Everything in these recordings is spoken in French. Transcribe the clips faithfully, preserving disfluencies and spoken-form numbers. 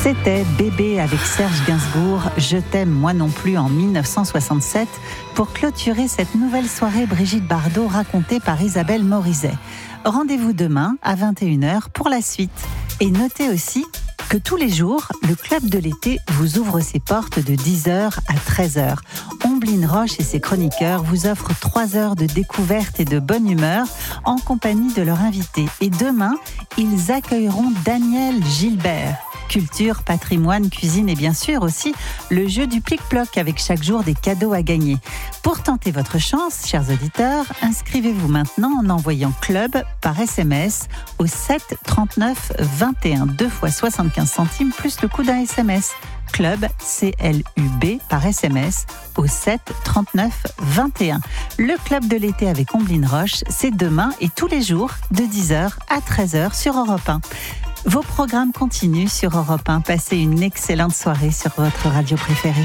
C'était Bébé avec Serge Gainsbourg, Je t'aime moi non plus en dix-neuf cent soixante-sept, pour clôturer cette nouvelle soirée Brigitte Bardot racontée par Isabelle Morizet. Rendez-vous demain à vingt et une heures pour la suite. Et notez aussi que tous les jours, le Club de l'été vous ouvre ses portes de dix heures à treize heures. Omblin Roche et ses chroniqueurs vous offrent trois heures de découverte et de bonne humeur en compagnie de leur invité. Et demain, ils accueilleront Daniel Gilbert. Culture, patrimoine, cuisine et bien sûr aussi le jeu du plic-ploc avec chaque jour des cadeaux à gagner. Pour tenter votre chance, chers auditeurs, inscrivez-vous maintenant en envoyant club par S M S au sept trente-neuf vingt et un, deux fois soixante-quinze centimes plus le coût d'un S M S. Club, C L U B, par S M S au sept trente-neuf vingt et un. Le Club de l'été avec Omblin Roche, c'est demain et tous les jours de dix heures à treize heures sur Europe un. Vos programmes continuent sur Europe un. Passez une excellente soirée sur votre radio préférée.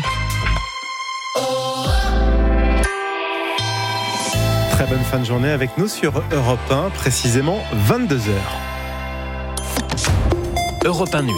Très bonne fin de journée avec nous sur Europe un, précisément vingt-deux heures. Europe un Nuit.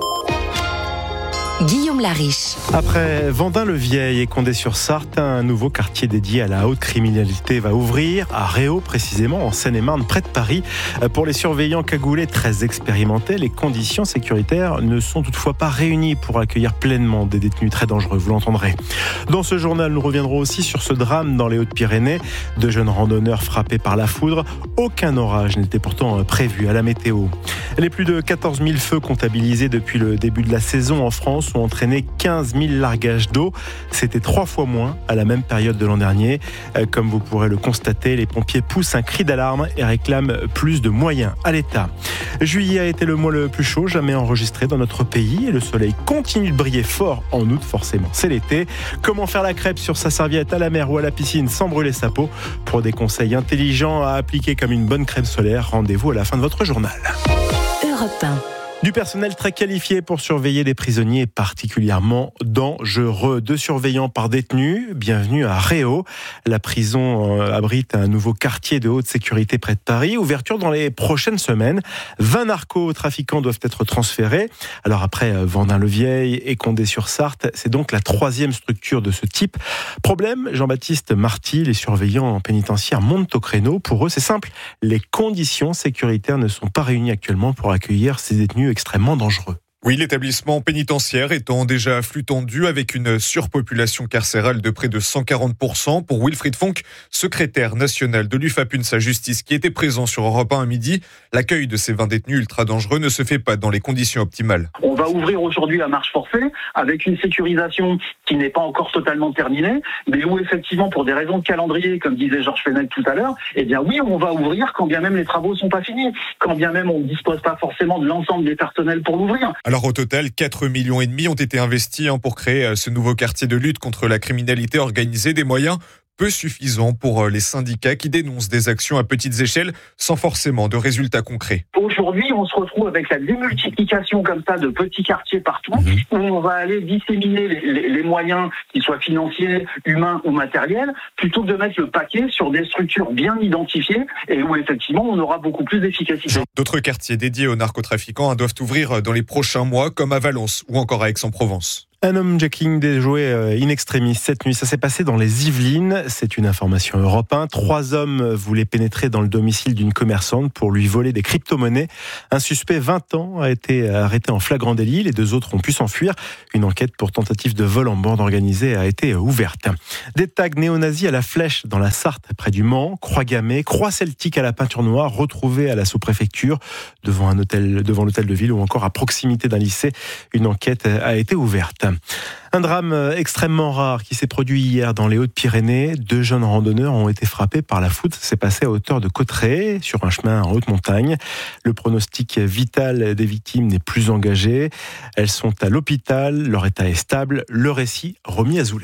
Guillaume Lariche. Après Vendin-le-Vieil et Condé-sur-Sarthe, un nouveau quartier dédié à la haute criminalité va ouvrir à Réau, précisément en Seine-et-Marne, près de Paris. Pour les surveillants cagoulés très expérimentés, les conditions sécuritaires ne sont toutefois pas réunies pour accueillir pleinement des détenus très dangereux, vous l'entendrez. Dans ce journal, nous reviendrons aussi sur ce drame dans les Hautes-Pyrénées. Deux jeunes randonneurs frappés par la foudre. Aucun orage n'était pourtant prévu à la météo. Les plus de quatorze mille feux comptabilisés depuis le début de la saison en France ont entraîné quinze mille largages d'eau. C'était trois fois moins à la même période de l'an dernier. Comme vous pourrez le constater, les pompiers poussent un cri d'alarme et réclament plus de moyens à l'État. Juillet a été le mois le plus chaud jamais enregistré dans notre pays et le soleil continue de briller fort en août, forcément. C'est l'été. Comment faire la crêpe sur sa serviette à la mer ou à la piscine sans brûler sa peau? Pour des conseils intelligents à appliquer comme une bonne crème solaire, rendez-vous à la fin de votre journal. Europe un. Du personnel très qualifié pour surveiller des prisonniers particulièrement dangereux. Deux surveillants par détenu. Bienvenue à Réau. La prison abrite un nouveau quartier de haute sécurité près de Paris. Ouverture dans les prochaines semaines. vingt narcotrafiquants doivent être transférés. Alors après Vendin-le-Vieil et Condé-sur-Sarthe, c'est donc la troisième structure de ce type. Problème, Jean-Baptiste Marty, les surveillants pénitentiaires montent au créneau. Pour eux, c'est simple. Les conditions sécuritaires ne sont pas réunies actuellement pour accueillir ces détenus extrêmement dangereux. Oui, l'établissement pénitentiaire étant déjà à flux tendu avec une surpopulation carcérale de près de cent quarante pour cent. Pour Wilfried Fonck, secrétaire national de l'U F A P U N S A Justice, qui était présent sur Europe un à midi, l'accueil de ces vingt détenus ultra dangereux ne se fait pas dans les conditions optimales. On va ouvrir aujourd'hui à marche forcée avec une sécurisation qui n'est pas encore totalement terminée, mais où effectivement, pour des raisons de calendrier, comme disait Georges Fenech tout à l'heure, eh bien oui, on va ouvrir quand bien même les travaux sont pas finis, quand bien même on ne dispose pas forcément de l'ensemble des personnels pour l'ouvrir. Alors au total, quatre millions et demi ont été investis pour créer ce nouveau quartier de lutte contre la criminalité organisée, des moyens peu suffisants pour les syndicats qui dénoncent des actions à petites échelles sans forcément de résultats concrets. Aujourd'hui, on se retrouve avec la démultiplication comme ça de petits quartiers partout, mmh. où on va aller disséminer les, les, les moyens, qu'ils soient financiers, humains ou matériels, plutôt que de mettre le paquet sur des structures bien identifiées et où effectivement on aura beaucoup plus d'efficacité. D'autres quartiers dédiés aux narcotrafiquants doivent ouvrir dans les prochains mois, comme à Valence ou encore à Aix-en-Provence. Un homejacking déjoué in extremis cette nuit. Ça s'est passé dans les Yvelines. C'est une information Europe un. Trois hommes voulaient pénétrer dans le domicile d'une commerçante pour lui voler des crypto-monnaies. Un suspect, vingt ans, a été arrêté en flagrant délit. Les deux autres ont pu s'enfuir. Une enquête pour tentative de vol en bande organisée a été ouverte. Des tags néo-nazis à la flèche dans la Sarthe, près du Mans. Croix gammée, croix celtique à la peinture noire, retrouvée à la sous-préfecture, devant un hôtel, devant l'hôtel de ville ou encore à proximité d'un lycée. Une enquête a été ouverte. Un drame extrêmement rare qui s'est produit hier dans les Hautes-Pyrénées. Deux jeunes randonneurs ont été frappés par la foudre. C'est passé à hauteur de Cauterets, sur un chemin en haute montagne. Le pronostic vital des victimes n'est plus engagé. Elles sont à l'hôpital, leur état est stable. Le récit, Romy Azoulay.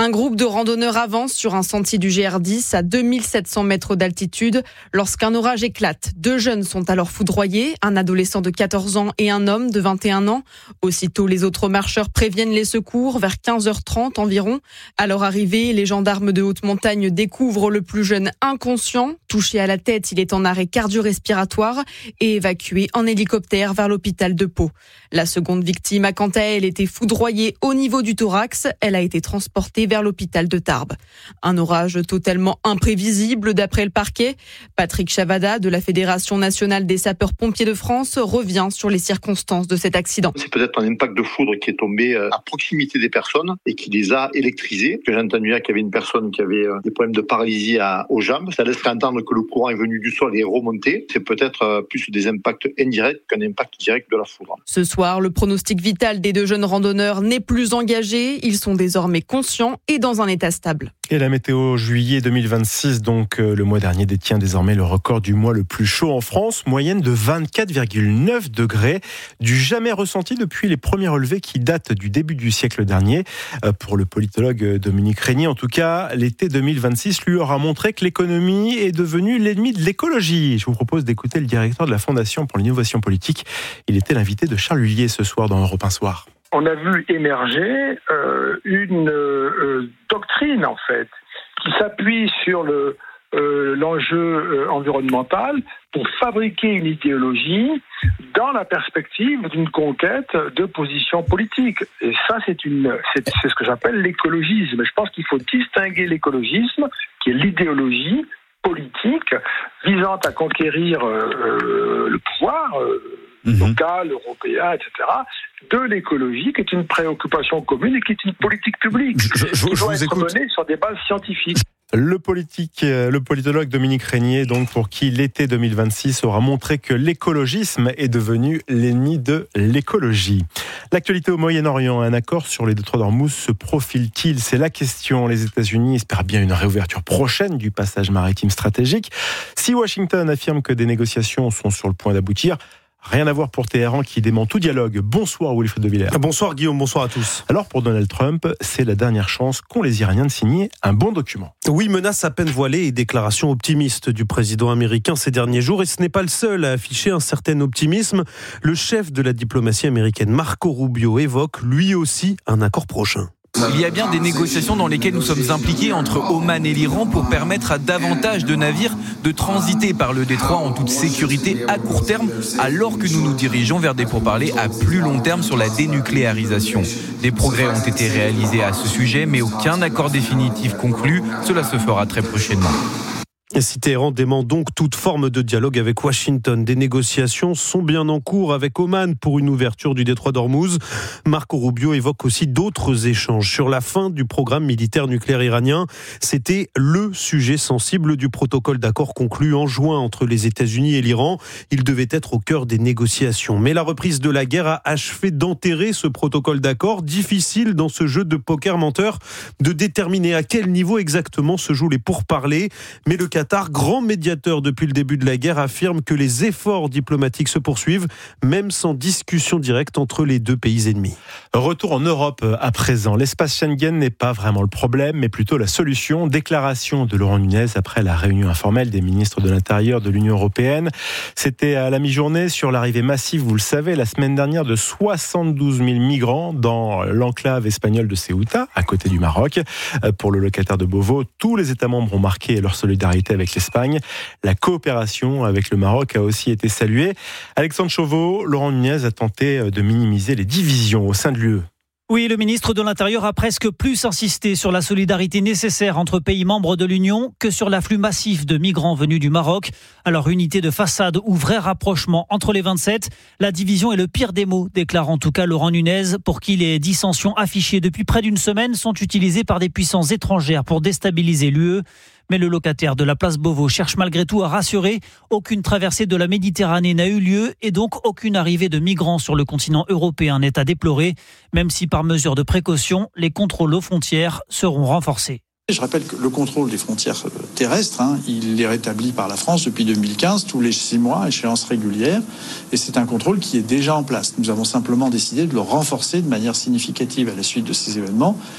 Un groupe de randonneurs avance sur un sentier du G R dix à deux mille sept cents mètres d'altitude lorsqu'un orage éclate. Deux jeunes sont alors foudroyés, un adolescent de quatorze ans et un homme de vingt et un ans. Aussitôt, les autres marcheurs préviennent les secours vers quinze heures trente environ. À leur arrivée, les gendarmes de haute montagne découvrent le plus jeune inconscient. Touché à la tête, il est en arrêt cardio-respiratoire et évacué en hélicoptère vers l'hôpital de Pau. La seconde victime a quant à elle été foudroyée au niveau du thorax. Elle a été transportée vers l'hôpital de Tarbes. Un orage totalement imprévisible d'après le parquet. Patrick Chavada de la Fédération nationale des sapeurs-pompiers de France revient sur les circonstances de cet accident. C'est peut-être un impact de foudre qui est tombé à proximité des personnes et qui les a électrisées. J'ai entendu qu'il y avait une personne qui avait des problèmes de paralysie à, aux jambes. Ça laisse entendre que le courant est venu du sol et est remonté. C'est peut-être plus des impacts indirects qu'un impact direct de la foudre. Ce soir, le pronostic vital des deux jeunes randonneurs n'est plus engagé. Ils sont désormais conscients et dans un état stable. Et la météo juillet deux mille vingt-six, donc euh, le mois dernier, détient désormais le record du mois le plus chaud en France, moyenne de vingt-quatre virgule neuf degrés, du jamais ressenti depuis les premiers relevés qui datent du début du siècle dernier. Euh, pour le politologue Dominique Régnier, en tout cas, l'été deux mille vingt-six lui aura montré que l'économie est devenue l'ennemi de l'écologie. Je vous propose d'écouter le directeur de la Fondation pour l'innovation politique. Il était l'invité de Charles Lullier ce soir dans Europe un Soir. On a vu émerger euh, une euh, doctrine, en fait, qui s'appuie sur le, euh, l'enjeu euh, environnemental pour fabriquer une idéologie dans la perspective d'une conquête de positions politiques. Et ça, c'est, une, c'est, c'est ce que j'appelle l'écologisme. Je pense qu'il faut distinguer l'écologisme, qui est l'idéologie politique visant à conquérir euh, le pouvoir euh, Mmh. local, européen, et cetera, de l'écologie, qui est une préoccupation commune et qui est une politique publique, je, je, qui je doit être écoute. menée sur des bases scientifiques. Le politique, le politologue Dominique Régnier, donc pour qui l'été deux mille vingt-six aura montré que l'écologisme est devenu l'ennemi de l'écologie. L'actualité au Moyen-Orient, un accord sur les détroits d'Ormuz se profile-t-il ? C'est la question. Les États-Unis espèrent bien une réouverture prochaine du passage maritime stratégique. Si Washington affirme que des négociations sont sur le point d'aboutir, rien à voir pour Téhéran qui dément tout dialogue. Bonsoir Wilfried de Villers. Bonsoir Guillaume, bonsoir à tous. Alors pour Donald Trump, c'est la dernière chance qu'ont les Iraniens de signer un bon document. Oui, menace à peine voilée et déclaration optimiste du président américain ces derniers jours. Et ce n'est pas le seul à afficher un certain optimisme. Le chef de la diplomatie américaine, Marco Rubio, évoque lui aussi un accord prochain. Il y a bien des négociations dans lesquelles nous sommes impliqués entre Oman et l'Iran pour permettre à davantage de navires de transiter par le détroit en toute sécurité à court terme, alors que nous nous dirigeons vers des pourparlers à plus long terme sur la dénucléarisation. Des progrès ont été réalisés à ce sujet, mais aucun accord définitif conclu. Cela se fera très prochainement. Et si Téhéran dément donc toute forme de dialogue avec Washington, des négociations sont bien en cours avec Oman pour une ouverture du détroit d'Ormuz. Marco Rubio évoque aussi d'autres échanges sur la fin du programme militaire nucléaire iranien. C'était le sujet sensible du protocole d'accord conclu en juin entre les États-Unis et l'Iran. Il devait être au cœur des négociations. Mais la reprise de la guerre a achevé d'enterrer ce protocole d'accord. Difficile dans ce jeu de poker menteur de déterminer à quel niveau exactement se jouent les pourparlers. Mais le Qatar, grand médiateur depuis le début de la guerre, affirme que les efforts diplomatiques se poursuivent, même sans discussion directe entre les deux pays ennemis. Retour en Europe à présent. L'espace Schengen n'est pas vraiment le problème, mais plutôt la solution. Déclaration de Laurent Nunez après la réunion informelle des ministres de l'Intérieur de l'Union européenne. C'était à la mi-journée sur l'arrivée massive, vous le savez, la semaine dernière de soixante-douze mille migrants dans l'enclave espagnole de Ceuta, à côté du Maroc. Pour le locataire de Beauvau, tous les États membres ont marqué leur solidarité avec l'Espagne. La coopération avec le Maroc a aussi été saluée. Alexandre Chauveau, Laurent Nunez a tenté de minimiser les divisions au sein de l'U E. Oui, le ministre de l'Intérieur a presque plus insisté sur la solidarité nécessaire entre pays membres de l'Union que sur l'afflux massif de migrants venus du Maroc. Alors, unité de façade ou vrai rapprochement entre les vingt-sept, la division est le pire des maux, déclare en tout cas Laurent Nunez, pour qui les dissensions affichées depuis près d'une semaine sont utilisées par des puissances étrangères pour déstabiliser l'U E. Mais le locataire de la place Beauvau cherche malgré tout à rassurer. Aucune traversée de la Méditerranée n'a eu lieu et donc aucune arrivée de migrants sur le continent européen n'est à déplorer, même si par mesure de précaution, les contrôles aux frontières seront renforcés. Je rappelle que le contrôle des frontières terrestres, hein, il est rétabli par la France depuis deux mille quinze, tous les six mois, échéance régulière, et c'est un contrôle qui est déjà en place. Nous avons simplement décidé de le renforcer de manière significative à la suite de ces événements,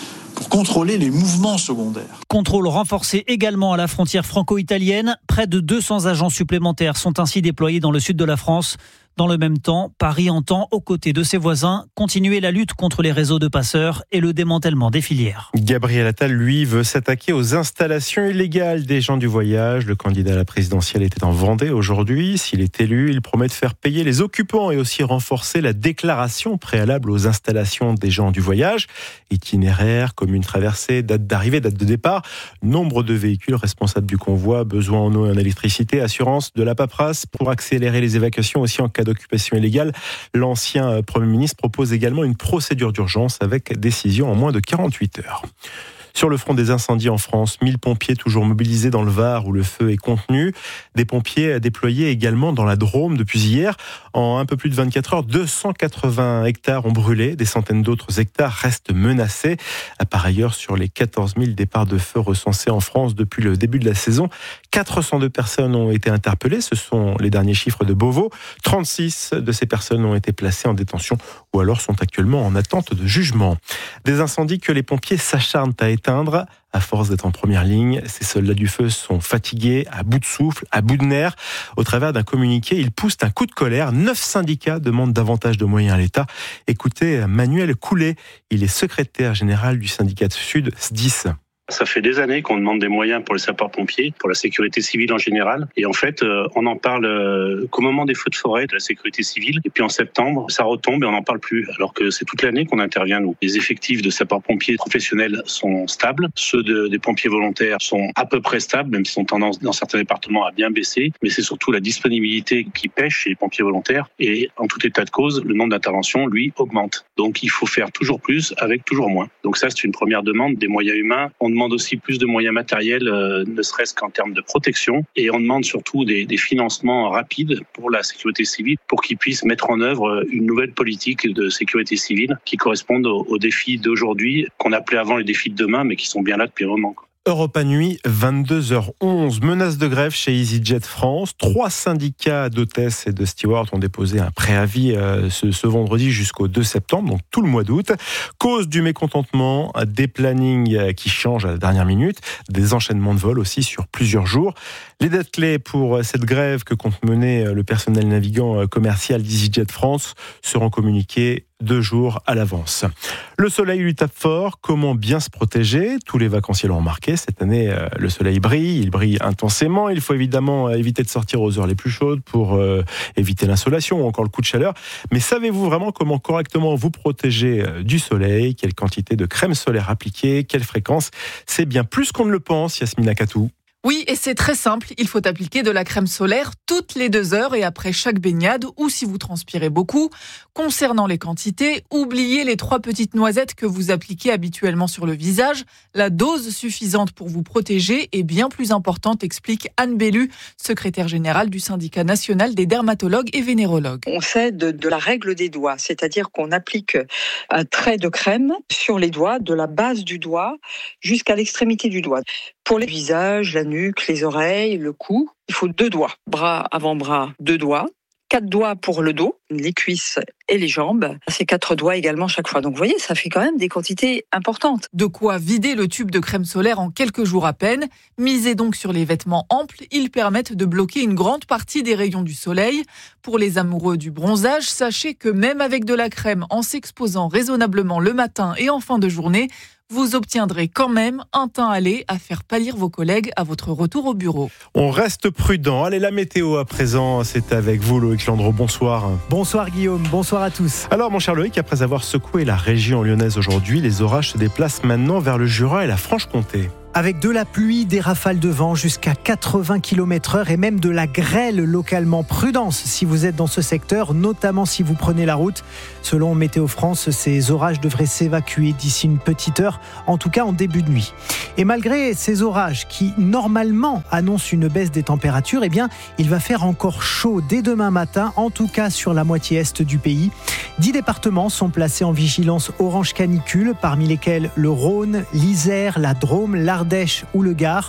pour contrôler les mouvements secondaires. Contrôle renforcé également à la frontière franco-italienne. Près de deux cents agents supplémentaires sont ainsi déployés dans le sud de la France. Dans le même temps, Paris entend, aux côtés de ses voisins, continuer la lutte contre les réseaux de passeurs et le démantèlement des filières. Gabriel Attal, lui, veut s'attaquer aux installations illégales des gens du voyage. Le candidat à la présidentielle était en Vendée aujourd'hui. S'il est élu, il promet de faire payer les occupants et aussi renforcer la déclaration préalable aux installations des gens du voyage. Itinéraire, commune traversée, date d'arrivée, date de départ, nombre de véhicules responsables du convoi, besoin en eau et en électricité, assurance, de la paperasse pour accélérer les évacuations aussi en cas d'occupation illégale. L'ancien Premier ministre propose également une procédure d'urgence avec décision en moins de quarante-huit heures. Sur le front des incendies en France, mille pompiers toujours mobilisés dans le Var où le feu est contenu. Des pompiers déployés également dans la Drôme depuis hier. En un peu plus de vingt-quatre heures, deux cent quatre-vingts hectares ont brûlé. Des centaines d'autres hectares restent menacés. Par ailleurs, sur les quatorze mille départs de feu recensés en France depuis le début de la saison, quatre cent deux personnes ont été interpellées. Ce sont les derniers chiffres de Beauvau. trente-six de ces personnes ont été placées en détention ou alors sont actuellement en attente de jugement. Des incendies que les pompiers s'acharnent à éteindre. À force d'être en première ligne, ces soldats du feu sont fatigués, à bout de souffle, à bout de nerfs. Au travers d'un communiqué, ils poussent un coup de colère. Neuf syndicats demandent davantage de moyens à l'État. Écoutez Manuel Coulet, il est secrétaire général du syndicat de Sud, S D I S. Ça fait des années qu'on demande des moyens pour les sapeurs-pompiers, pour la sécurité civile en général. Et en fait, euh, on en parle euh, qu'au moment des feux de forêt, de la sécurité civile. Et puis en septembre, ça retombe et on n'en parle plus. Alors que c'est toute l'année qu'on intervient, nous. Les effectifs de sapeurs-pompiers professionnels sont stables. Ceux de, des pompiers volontaires sont à peu près stables, même s'ils ont tendance dans certains départements à bien baisser. Mais c'est surtout la disponibilité qui pêche chez les pompiers volontaires. Et en tout état de cause, le nombre d'interventions, lui, augmente. Donc il faut faire toujours plus avec toujours moins. Donc ça, c'est une première demande des moyens humains. On demande aussi plus de moyens matériels, euh, ne serait-ce qu'en termes de protection. Et on demande surtout des, des financements rapides pour la sécurité civile, pour qu'ils puissent mettre en œuvre une nouvelle politique de sécurité civile qui corresponde aux, aux défis d'aujourd'hui, qu'on appelait avant les défis de demain, mais qui sont bien là depuis un moment. Europa Nuit, vingt-deux heures onze. Menace de grève chez EasyJet France. Trois syndicats d'hôtesses et de stewards ont déposé un préavis euh, ce, ce vendredi jusqu'au deux septembre, donc tout le mois d'août. Cause du mécontentement, des plannings qui changent à la dernière minute, des enchaînements de vols aussi sur plusieurs jours. Les dates clés pour cette grève que compte mener le personnel navigant commercial d'EasyJet France seront communiquées deux jours à l'avance. Le soleil lui tape fort. Comment bien se protéger ? Tous les vacanciers l'ont remarqué. Cette année, le soleil brille. Il brille intensément. Il faut évidemment éviter de sortir aux heures les plus chaudes pour euh, éviter l'insolation ou encore le coup de chaleur. Mais savez-vous vraiment comment correctement vous protéger du soleil ? Quelle quantité de crème solaire appliquer ? Quelle fréquence ? C'est bien plus qu'on ne le pense, Yasmina Katou. Oui, et c'est très simple, il faut appliquer de la crème solaire toutes les deux heures et après chaque baignade ou si vous transpirez beaucoup. Concernant les quantités, oubliez les trois petites noisettes que vous appliquez habituellement sur le visage. La dose suffisante pour vous protéger est bien plus importante, explique Anne Bellu, secrétaire générale du syndicat national des dermatologues et vénérologues. On fait de, de la règle des doigts, c'est-à-dire qu'on applique un trait de crème sur les doigts, de la base du doigt jusqu'à l'extrémité du doigt. Pour les visages, la nuque, les oreilles, le cou, il faut deux doigts. Bras, avant-bras, deux doigts. Quatre doigts pour le dos, les cuisses et les jambes. C'est quatre doigts également chaque fois. Donc vous voyez, ça fait quand même des quantités importantes. De quoi vider le tube de crème solaire en quelques jours à peine. Misez donc sur les vêtements amples. Ils permettent de bloquer une grande partie des rayons du soleil. Pour les amoureux du bronzage, sachez que même avec de la crème, en s'exposant raisonnablement le matin et en fin de journée, vous obtiendrez quand même un teint allé à faire pâlir vos collègues à votre retour au bureau. On reste prudent. Allez, la météo à présent, c'est avec vous Loïc Landreau. Bonsoir. Bonsoir Guillaume, bonsoir à tous. Alors mon cher Loïc, après avoir secoué la région lyonnaise aujourd'hui, les orages se déplacent maintenant vers le Jura et la Franche-Comté. Avec de la pluie, des rafales de vent jusqu'à quatre-vingts kilomètres heure et même de la grêle localement. Prudence si vous êtes dans ce secteur, notamment si vous prenez la route. Selon Météo France, ces orages devraient s'évacuer d'ici une petite heure, en tout cas en début de nuit. Et malgré ces orages qui, normalement, annoncent une baisse des températures, eh bien, il va faire encore chaud dès demain matin, en tout cas sur la moitié est du pays. Dix départements sont placés en vigilance orange canicule, parmi lesquels le Rhône, l'Isère, la Drôme, l'Ardèche ou le Gard.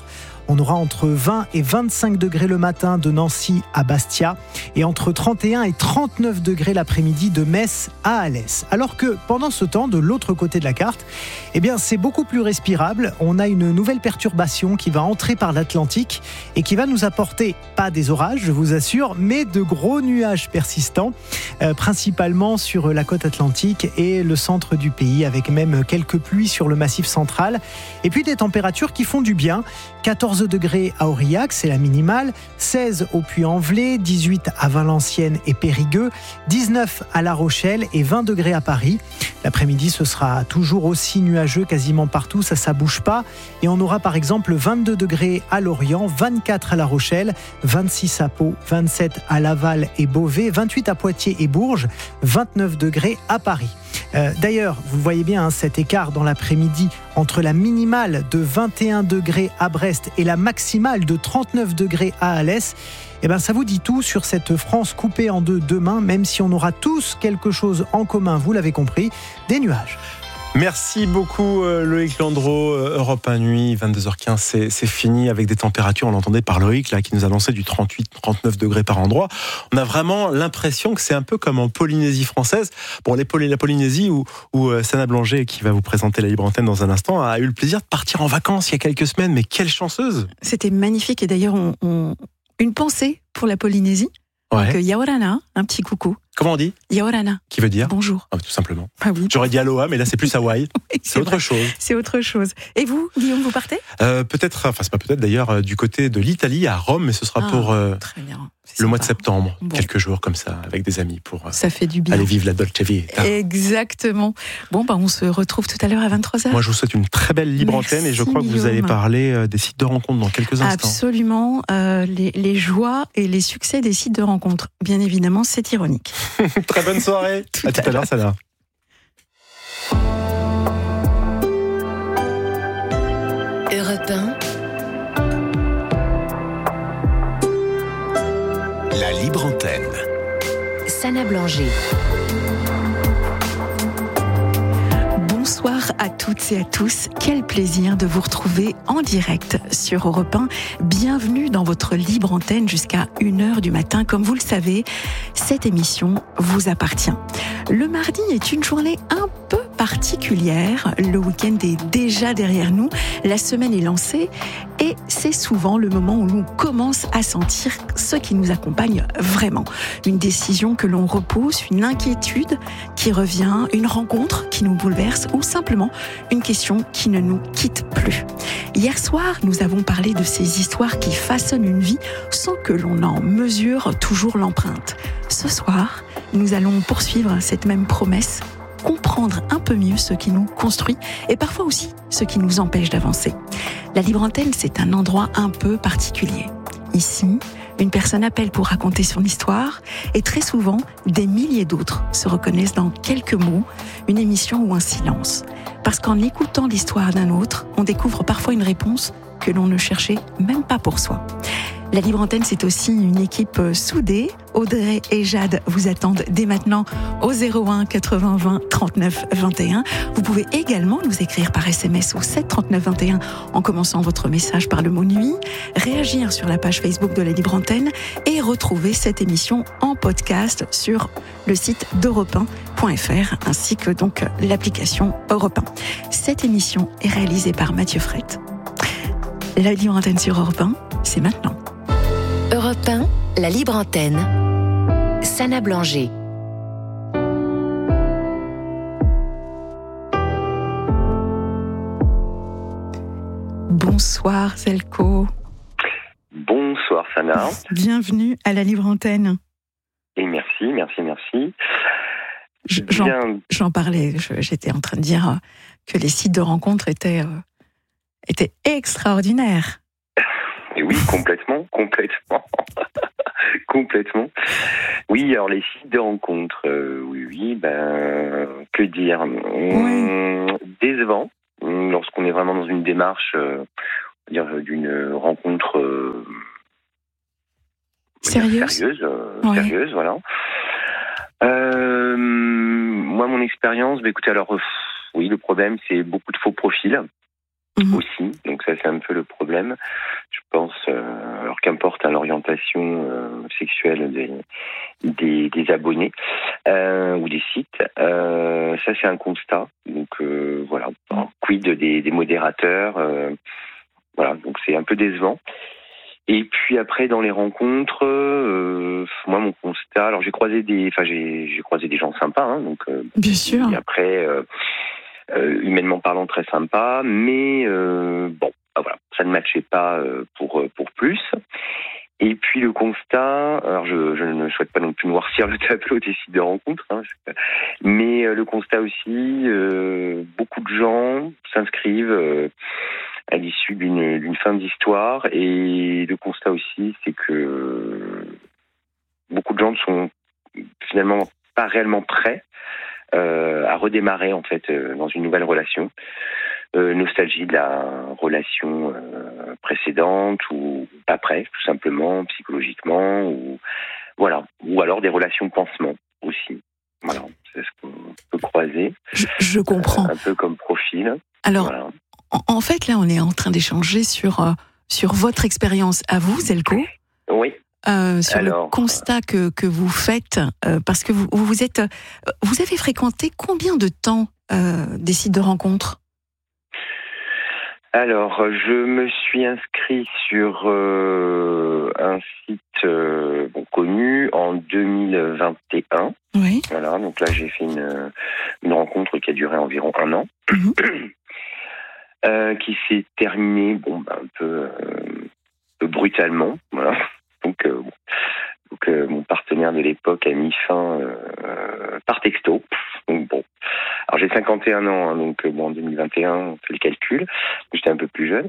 On aura entre vingt et vingt-cinq degrés le matin de Nancy à Bastia et entre trente et un et trente-neuf degrés l'après-midi de Metz à Alès. Alors que pendant ce temps, de l'autre côté de la carte, eh bien, c'est beaucoup plus respirable. On a une nouvelle perturbation qui va entrer par l'Atlantique et qui va nous apporter, pas des orages, je vous assure, mais de gros nuages persistants, euh, principalement sur la côte atlantique et le centre du pays, avec même quelques pluies sur le massif central. Et puis des températures qui font du bien. quatorze degrés à Aurillac, c'est la minimale, seize au Puy-en-Velay, dix-huit à Valenciennes et Périgueux, dix-neuf à La Rochelle et vingt degrés à Paris. L'après-midi, ce sera toujours aussi nuageux quasiment partout, ça ça bouge pas. Et on aura par exemple vingt-deux degrés à Lorient, vingt-quatre à La Rochelle, vingt-six à Pau, vingt-sept à Laval et Beauvais, vingt-huit à Poitiers et Bourges, vingt-neuf degrés à Paris. Euh, d'ailleurs, vous voyez bien hein, cet écart dans l'après-midi entre la minimale de vingt et un degrés à Brest et la maximale de trente-neuf degrés à Alès. Eh ben, ça vous dit tout sur cette France coupée en deux demain, même si on aura tous quelque chose en commun, vous l'avez compris, des nuages. Merci beaucoup Loïc Landreau, Europe un Nuit, vingt-deux heures quinze, c'est, c'est fini avec des températures, on l'entendait par Loïc là, qui nous annonçait du trente-huit trente-neuf degrés par endroit. On a vraiment l'impression que c'est un peu comme en Polynésie française. Bon, les Poly- la Polynésie où, où Sana Blanger, qui va vous présenter la Libre Antenne dans un instant, a eu le plaisir de partir en vacances il y a quelques semaines, mais quelle chanceuse! C'était magnifique et d'ailleurs on, on... une pensée pour la Polynésie. Ouais. Donc, Yaorana, un petit coucou. Comment on dit ? Yaorana. Qui veut dire ? Bonjour. Ah, tout simplement. Ah oui. J'aurais dit Aloha, mais là c'est plus Hawaï. oui, c'est, c'est autre chose. C'est autre chose. Et vous, Guillaume, vous partez ? euh, Peut-être, enfin c'est pas peut-être d'ailleurs, euh, du côté de l'Italie, à Rome, mais ce sera ah, pour euh, très bien. le mois de septembre. Bon. Quelques jours comme ça, avec des amis pour euh, ça fait du bien. Aller vivre la Dolce Vita. Exactement. Bon, bah, on se retrouve tout à l'heure à vingt-trois heures. Moi, je vous souhaite une très belle libre Merci, antenne et je crois que vous Guillaume. allez parler euh, des sites de rencontres dans quelques instants. Absolument. Euh, les, les joies et les succès des sites de rencontres. Bien évidemment, c'est ironique. Très bonne soirée. tout à tout à l'heure, Sana. Europe un. La libre antenne. Sana Blanger. Bonsoir à toutes et à tous. Quel plaisir de vous retrouver en direct sur Europe un. Bienvenue dans votre libre antenne jusqu'à une heure du matin. Comme vous le savez, cette émission vous appartient. Le mardi est une journée un peu particulière. Le week-end est déjà derrière nous. La semaine est lancée et c'est souvent le moment où l'on commence à sentir ce qui nous accompagne vraiment. Une décision que l'on repousse, une inquiétude qui revient, une rencontre qui nous bouleverse ou simplement une question qui ne nous quitte plus. Hier soir, nous avons parlé de ces histoires qui façonnent une vie sans que l'on en mesure toujours l'empreinte. Ce soir, nous allons poursuivre cette même promesse, comprendre un peu mieux ce qui nous construit et parfois aussi ce qui nous empêche d'avancer. La Libre Antenne, c'est un endroit un peu particulier. Ici, une personne appelle pour raconter son histoire et très souvent, des milliers d'autres se reconnaissent dans quelques mots, une émission ou un silence. Parce qu'en écoutant l'histoire d'un autre, on découvre parfois une réponse que l'on ne cherchait même pas pour soi. La Libre Antenne, c'est aussi une équipe soudée. Audrey et Jade vous attendent dès maintenant au zéro un quatre-vingts vingt trente-neuf vingt et un. Vous pouvez également nous écrire par S M S au sept trente-neuf vingt et un en commençant votre message par le mot nuit, réagir sur la page Facebook de la Libre Antenne et retrouver cette émission en podcast sur le site d'europe un point f r ainsi que donc l'application Europe un. Cette émission est réalisée par Mathieu Frette. La Libre Antenne sur Europe un, c'est maintenant. Europe un, la Libre Antenne. Sana Blanger. Bonsoir Zelko. Bonsoir Sana. Bienvenue à la Libre Antenne. Et merci, merci, merci. J'en, Bien... j'en parlais, je, j'étais en train de dire que les sites de rencontres étaient, euh, étaient extraordinaires. Et oui, complètement, complètement, complètement. Oui, alors les sites de rencontres, euh, oui, oui, ben, que dire, oui. Décevant, lorsqu'on est vraiment dans une démarche, euh, dire, d'une rencontre euh, sérieuse, sérieuse, euh, oui. sérieuse, voilà. Euh, moi, mon expérience, bah, écoutez, alors, euh, oui, le problème, c'est beaucoup de faux profils. mmh. aussi. Donc ça, c'est un peu le problème. Je pense, euh, alors qu'importe hein, l'orientation euh, sexuelle des, des, des abonnés euh, ou des sites, euh, ça c'est un constat. Donc euh, voilà, alors, quid des, des modérateurs, euh, voilà, donc c'est un peu décevant. Et puis après dans les rencontres, euh, moi mon constat, alors j'ai croisé des, enfin j'ai, j'ai croisé des gens sympas, hein, donc euh, bien sûr. Et après euh, euh, humainement parlant très sympa, mais euh, bon. Ah, voilà, ça ne matchait pas euh, pour pour plus. Et puis le constat, alors je, je ne souhaite pas non plus noircir le tableau des sites de rencontres, hein, mais euh, le constat aussi, euh, beaucoup de gens s'inscrivent euh, à l'issue d'une, d'une fin d'histoire, et le constat aussi, c'est que beaucoup de gens ne sont finalement pas réellement prêts euh, à redémarrer en fait euh, dans une nouvelle relation. Euh, nostalgie de la relation euh, précédente ou pas prêt, tout simplement, psychologiquement, ou voilà, ou alors des relations pansement aussi. Voilà, c'est ce qu'on peut croiser. Je, je comprends. Euh, un peu comme profil. Alors, voilà. en, en fait, là, on est en train d'échanger sur euh, sur votre expérience à vous, Zelko. Oui. Euh, sur alors, le constat que que vous faites, euh, parce que vous vous êtes, vous avez fréquenté combien de temps euh, des sites de rencontres? Alors, je me suis inscrit sur euh, un site euh, bon, connu en deux mille vingt et un. Oui. Voilà, donc là j'ai fait une, une rencontre qui a duré environ un an, mmh. euh, qui s'est terminée bon, bah, un peu, euh, un peu brutalement. Voilà. Donc, euh, bon. donc euh, mon partenaire de l'époque a mis fin euh, par texto. Donc bon. Alors j'ai cinquante et un ans, hein, donc bon, en deux mille vingt et un, on fait le calcul, j'étais un peu plus jeune.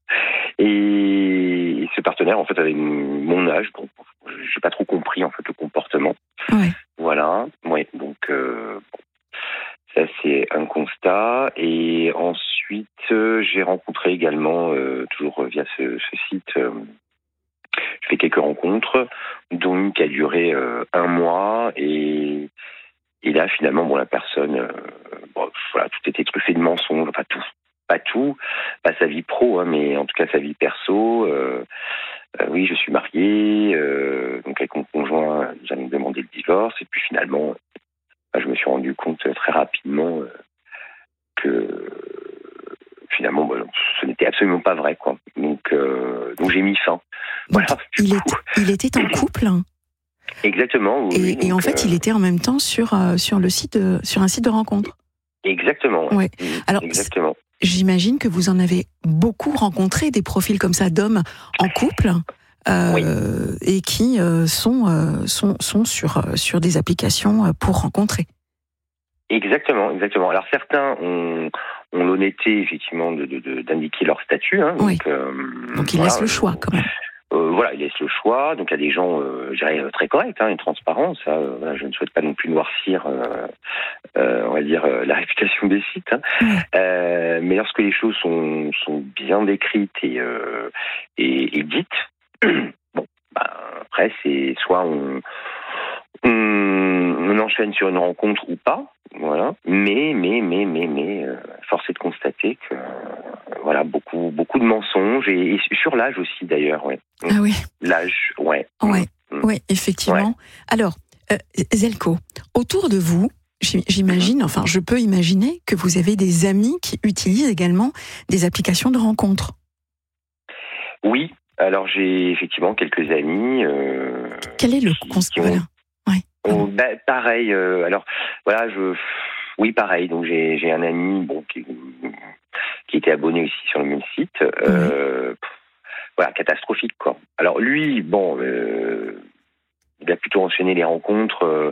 Et ce partenaire, en fait, avait mon âge, donc j'ai pas trop compris en fait le comportement. Ouais. Voilà, ouais, donc euh, bon, ça c'est un constat. Et ensuite, euh, j'ai rencontré également, euh, toujours via ce, ce site, euh, je fais quelques rencontres, dont une qui a duré euh, un mois et Et là, finalement, bon, la personne, euh, bon, voilà, tout était truffé de mensonges, enfin tout, pas tout, pas sa vie pro, hein, mais en tout cas sa vie perso. Euh, euh, oui, je suis marié, euh, donc avec mon conjoint, nous allons demander le divorce, et puis finalement, bah, je me suis rendu compte très rapidement euh, que finalement, bah, ce n'était absolument pas vrai, quoi. Donc, euh, donc j'ai mis fin. Donc, voilà. Il, est, il était en couple. Exactement. Oui, et, donc, et en fait, euh... il était en même temps sur euh, sur le site de, sur un site de rencontre. Exactement. Ouais. Alors, exactement. J'imagine que vous en avez beaucoup rencontré des profils comme ça d'hommes en couple euh, oui. et qui euh, sont euh, sont sont sur sur des applications pour rencontrer. Exactement, exactement. Alors certains ont, ont l'honnêteté effectivement de, de, de d'indiquer leur statut. Hein, oui. Donc, euh, donc ils voilà, laissent le choix quand même. Euh, voilà, ils laissent le choix. Donc il y a des gens, euh, je dirais, très corrects hein, et transparents. Ça, euh, voilà, je ne souhaite pas non plus noircir, euh, euh, on va dire, euh, la réputation des sites. Hein. Mmh. Euh, mais lorsque les choses sont, sont bien décrites et, euh, et, et dites, bon, bah, après c'est soit on, on, on enchaîne sur une rencontre ou pas. Voilà. Mais, mais, mais, mais, mais, euh, force est de constater que, euh, voilà, beaucoup, beaucoup de mensonges et, et sur l'âge aussi d'ailleurs, ouais. Ah oui. L'âge, ouais. Ouais, mmh. ouais, effectivement. Ouais. Alors, euh, Zelko, autour de vous, j'imagine, enfin, je peux imaginer que vous avez des amis qui utilisent également des applications de rencontres. Oui. Alors, j'ai effectivement quelques amis. Euh, Quel est le constat? Voilà. Oh, bah, pareil. Euh, alors voilà, je, oui, pareil. Donc j'ai, j'ai un ami, bon, qui, qui était abonné aussi sur le même site. Euh, mmh. Voilà, catastrophique quoi. Alors lui, bon, euh, il a plutôt enchaîné les rencontres, euh,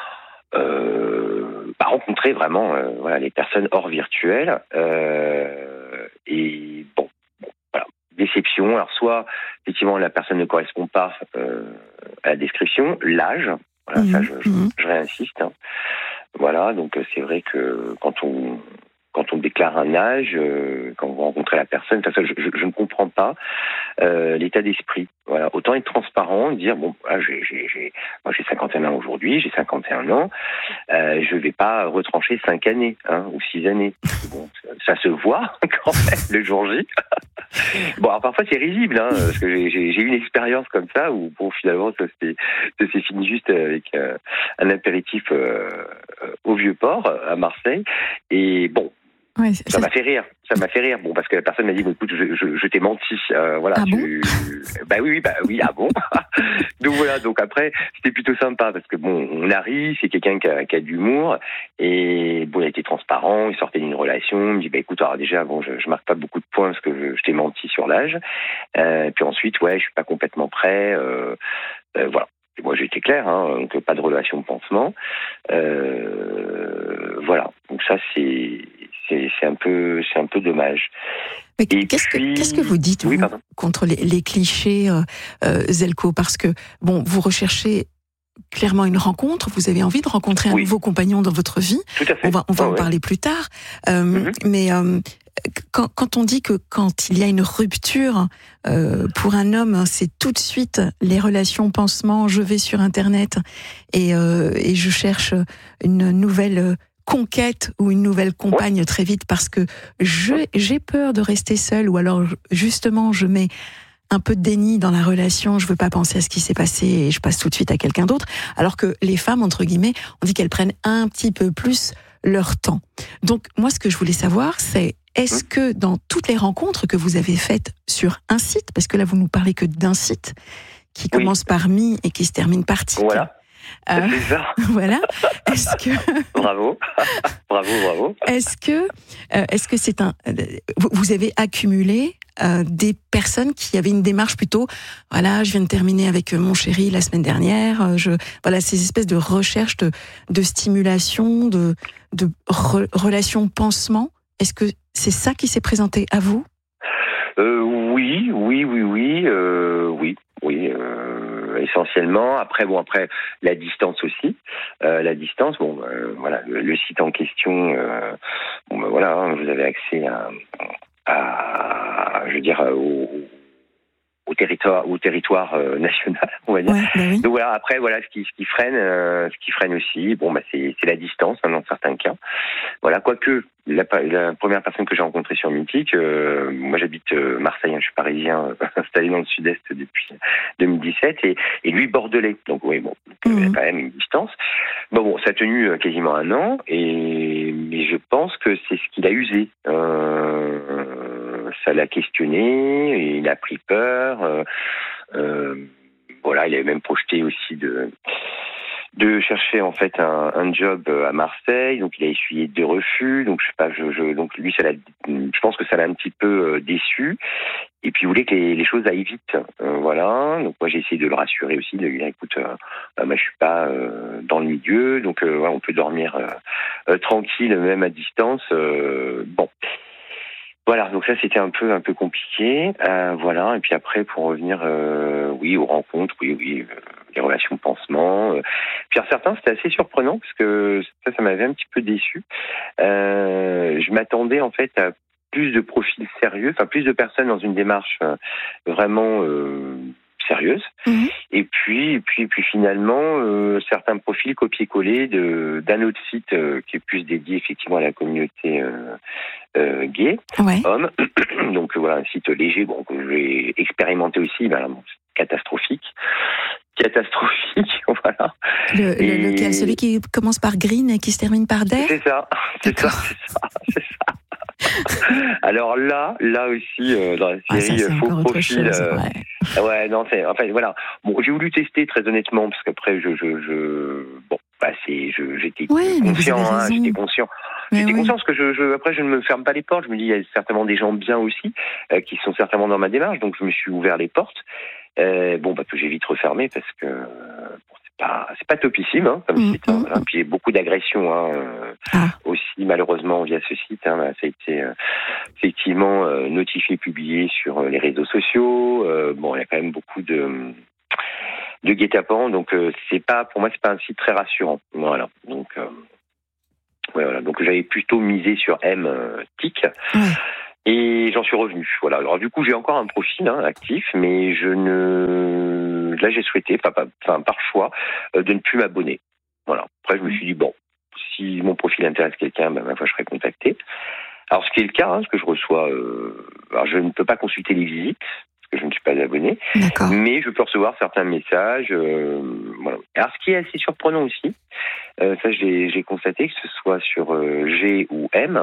euh, pas rencontrer vraiment, euh, voilà, les personnes hors virtuelles. Euh, et bon, bon, voilà, déception. Alors soit effectivement la personne ne correspond pas euh, à la description, l'âge. Voilà, mmh, ça, je, je, je réinsiste. Hein. Voilà, donc c'est vrai que quand on, quand on déclare un âge, euh, quand vous rencontrez la personne, ça, je, je, je ne comprends pas euh, l'état d'esprit. Voilà. Autant être transparent, dire bon, ah, j'ai, j'ai, j'ai, moi j'ai cinquante et un ans aujourd'hui, j'ai cinquante et un ans, euh, je ne vais pas retrancher cinq années hein, ou six années. Bon, ça, ça se voit quand même le jour J. Bon, alors parfois c'est risible, hein, parce que j'ai, j'ai, j'ai eu une expérience comme ça où bon, finalement ça s'est, ça s'est fini juste avec euh, un apéritif euh, au Vieux-Port à Marseille, et bon. Ouais, ça, ça m'a fait rire, ça m'a fait rire. Bon, parce que la personne m'a dit, bon, écoute, je, je, je t'ai menti, euh, voilà. Ah tu... bon bah oui, oui, bah oui, ah bon. Donc voilà, donc après, c'était plutôt sympa parce que bon, on a ri, c'est quelqu'un qui a, qui a de l'humour et bon, il a été transparent, il sortait d'une relation, il me dit, bah écoute, alors déjà, bon, je, je marque pas beaucoup de points parce que je, je t'ai menti sur l'âge. Euh, puis ensuite, ouais, je suis pas complètement prêt, euh, euh, voilà. Et moi, j'ai été clair, hein, donc pas de relation de pansement. Euh, voilà, donc ça, c'est. C'est, c'est un peu, c'est un peu dommage. Mais qu'est-ce, puis... que, qu'est-ce que vous dites oui, vous, contre les, les clichés, euh, euh, Zelko ? Parce que bon, vous recherchez clairement une rencontre. Vous avez envie de rencontrer un oui. nouveau compagnon dans votre vie. Tout à fait. On va, on va oh, en ouais. parler plus tard. Euh, mm-hmm. Mais euh, quand, quand on dit que quand il y a une rupture euh, pour un homme, c'est tout de suite les relations pansement. Je vais sur Internet et, euh, et je cherche une nouvelle conquête ou une nouvelle compagne ouais. très vite parce que je, j'ai peur de rester seule ou alors justement je mets un peu de déni dans la relation, je veux pas penser à ce qui s'est passé et je passe tout de suite à quelqu'un d'autre, alors que les femmes, entre guillemets, on dit qu'elles prennent un petit peu plus leur temps. Donc moi ce que je voulais savoir c'est est-ce que dans toutes les rencontres que vous avez faites sur un site, parce que là vous nous parlez que d'un site qui oui. commence par mi et qui se termine par tic. Voilà. Euh, c'est ça. Voilà. Est-ce que bravo, bravo, bravo. Est-ce que, euh, est-ce que c'est un, vous avez accumulé euh, des personnes qui avaient une démarche plutôt, voilà, je viens de terminer avec mon chéri la semaine dernière, je, voilà, ces espèces de recherches de, de stimulation, de, de re, relations pansement. Est-ce que c'est ça qui s'est présenté à vous ? euh, Oui, oui, oui, oui, euh, oui, oui. Euh... essentiellement. Après, bon, après la distance aussi. Euh, la distance, bon, euh, voilà, le, le site en question, euh, bon, ben voilà, hein, vous avez accès à, à je veux dire, au, au territoire, au territoire euh, national, on va dire. Ouais, bah oui. Donc voilà, après, voilà, ce qui, ce qui freine, euh, ce qui freine aussi, bon, bah, c'est, c'est la distance, hein, dans certains cas. Voilà, quoique. La, la première personne que j'ai rencontrée sur Mythique, euh, moi j'habite euh, Marseille, hein, je suis parisien, euh, installé dans le sud-est depuis deux mille dix-sept, et, et lui bordelais. Donc oui, bon, il y a quand même une distance. Bon, bon, ça a tenu euh, quasiment un an, et mais je pense que c'est ce qu'il a usé. Euh, ça l'a questionné, et il a pris peur. Euh, euh, voilà, il avait même projeté aussi de. de chercher en fait un, un job à Marseille, donc il a essuyé deux refus, donc je sais pas, je, je donc lui ça l'a, je pense que ça l'a un petit peu euh, déçu, et puis il voulait que les, les choses aillent vite, euh, voilà. Donc moi j'ai essayé de le rassurer aussi, de lui dire écoute, euh, euh, moi je suis pas euh, dans le milieu, donc euh, ouais, on peut dormir euh, euh, tranquille même à distance, euh, bon. Voilà, donc ça c'était un peu un peu compliqué, euh, voilà. Et puis après pour revenir, euh, oui aux rencontres, oui oui. Euh, les relations de pansement. Puis alors, certains, c'était assez surprenant parce que ça, ça m'avait un petit peu déçu. Euh, je m'attendais en fait à plus de profils sérieux, enfin plus de personnes dans une démarche euh, vraiment euh, sérieuse. Mmh. Et puis, et puis, et puis finalement, euh, certains profils copier-coller de, d'un autre site euh, qui est plus dédié effectivement à la communauté euh, euh, gay, ouais. homme. Donc voilà, un site léger, bon que j'ai expérimenté aussi, ben, bon, catastrophique. catastrophique, voilà. Le, et... le, lequel, celui qui commence par green et qui se termine par der ? C'est ça, c'est ça, c'est ça, c'est ça. Alors là, là aussi, euh, dans la série ah, ça, Faux Profil, chose, euh, ouais. ouais, non, c'est, enfin voilà. Bon, j'ai voulu tester très honnêtement parce qu'après, je, je, je, bon, bah c'est, je, j'étais ouais, conscient, hein, j'étais conscient. Mais J'étais oui. conscient parce que je, je, après je ne me ferme pas les portes. Je me dis il y a certainement des gens bien aussi euh, qui sont certainement dans ma démarche, donc je me suis ouvert les portes. Euh, bon, bah que j'ai vite refermé parce que euh, bon, c'est pas c'est pas topissime hein, comme mmh, site. Hein, mmh. Puis il y a beaucoup d'agressions hein, euh, ah. aussi malheureusement via ce site. Hein, ça a été euh, effectivement euh, notifié, publié sur euh, les réseaux sociaux. Euh, bon, il y a quand même beaucoup de de guet-apens, donc euh, c'est pas pour moi c'est pas un site très rassurant. Voilà, donc. Euh, ouais, voilà. Donc j'avais plutôt misé sur M, euh, T I C. Ouais. Et j'en suis revenu. Voilà. Alors du coup, j'ai encore un profil hein, actif, mais je ne. Là, j'ai souhaité, enfin, enfin par choix, euh, de ne plus m'abonner. Voilà. Après, je me suis dit bon, si mon profil intéresse quelqu'un, ben ma foi, je serai contacté. Alors, ce qui est le cas, hein, ce que je reçois, euh... alors je ne peux pas consulter les visites parce que je ne suis pas abonné, D'accord. mais je peux recevoir certains messages. Euh... Voilà. Alors, ce qui est assez surprenant aussi, euh, ça, j'ai, j'ai constaté que ce soit sur euh, G ou M.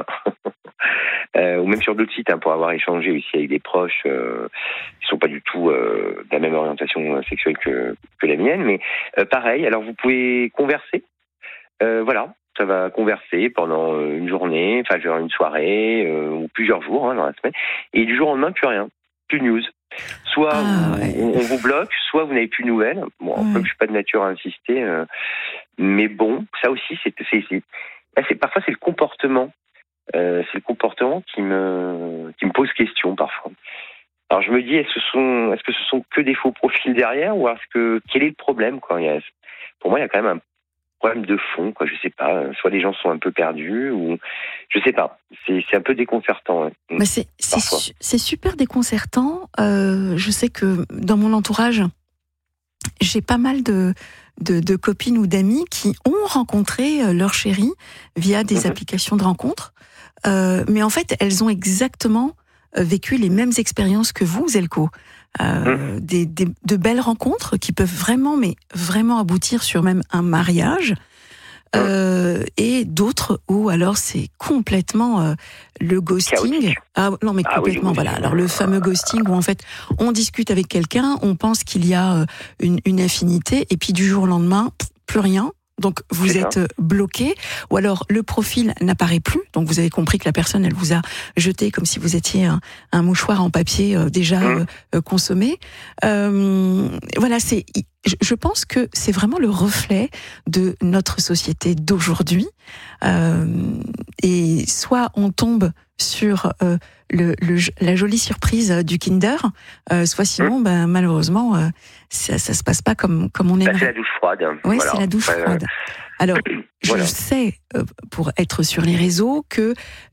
Euh, ou même sur d'autres sites, hein, pour avoir échangé aussi avec des proches euh, qui sont pas du tout euh, de la même orientation sexuelle que, que la mienne, mais euh, pareil, alors vous pouvez converser, euh, voilà, ça va converser pendant une journée, enfin genre une soirée, euh, ou plusieurs jours hein, dans la semaine, et du jour au lendemain, plus rien, plus de news. Soit Ah, vous, ouais. on, on vous bloque, soit vous n'avez plus de nouvelles. Bon, Ouais. comme je suis pas de nature à insister, euh, mais bon, ça aussi, c'est, c'est, c'est, c'est parfois c'est le comportement. Euh, c'est le comportement qui me qui me pose question parfois. Alors je me dis est-ce que ce sont est-ce que ce sont que des faux profils derrière ou est-ce que quel est le problème quoi? Il y a, pour moi il y a quand même un problème de fond quoi. Je sais pas. Soit les gens sont un peu perdus ou je sais pas. C'est c'est un peu déconcertant. Hein, bah c'est c'est, su- c'est super déconcertant. Euh, je sais que dans mon entourage, j'ai pas mal de De, de copines ou d'amis qui ont rencontré euh, leur chéri via des mmh. applications de rencontres. Euh, mais en fait, elles ont exactement euh, vécu les mêmes expériences que vous, Zelko. Euh, mmh. des, des, de belles rencontres qui peuvent vraiment, mais vraiment aboutir sur même un mariage. Euh, et d'autres où alors c'est complètement euh, le ghosting. Ah non mais complètement ah, oui, voilà. Alors le fameux ghosting où en fait on discute avec quelqu'un, on pense qu'il y a une, une affinité et puis du jour au lendemain plus rien. Donc vous c'est êtes ça. bloqué ou alors le profil n'apparaît plus. Donc vous avez compris que la personne elle vous a jeté comme si vous étiez un, un mouchoir en papier euh, déjà mmh. euh, consommé. Euh, voilà c'est je pense que c'est vraiment le reflet de notre société d'aujourd'hui. Euh, et soit on tombe sur euh, le, le, la jolie surprise du Kinder, euh, soit sinon, mmh. ben, malheureusement, euh, ça, ça se passe pas comme, comme on aimerait. Bah, c'est la douche froide. Oui, voilà. c'est la douche euh... froide. Alors, voilà. Je sais, euh, pour être sur les réseaux, que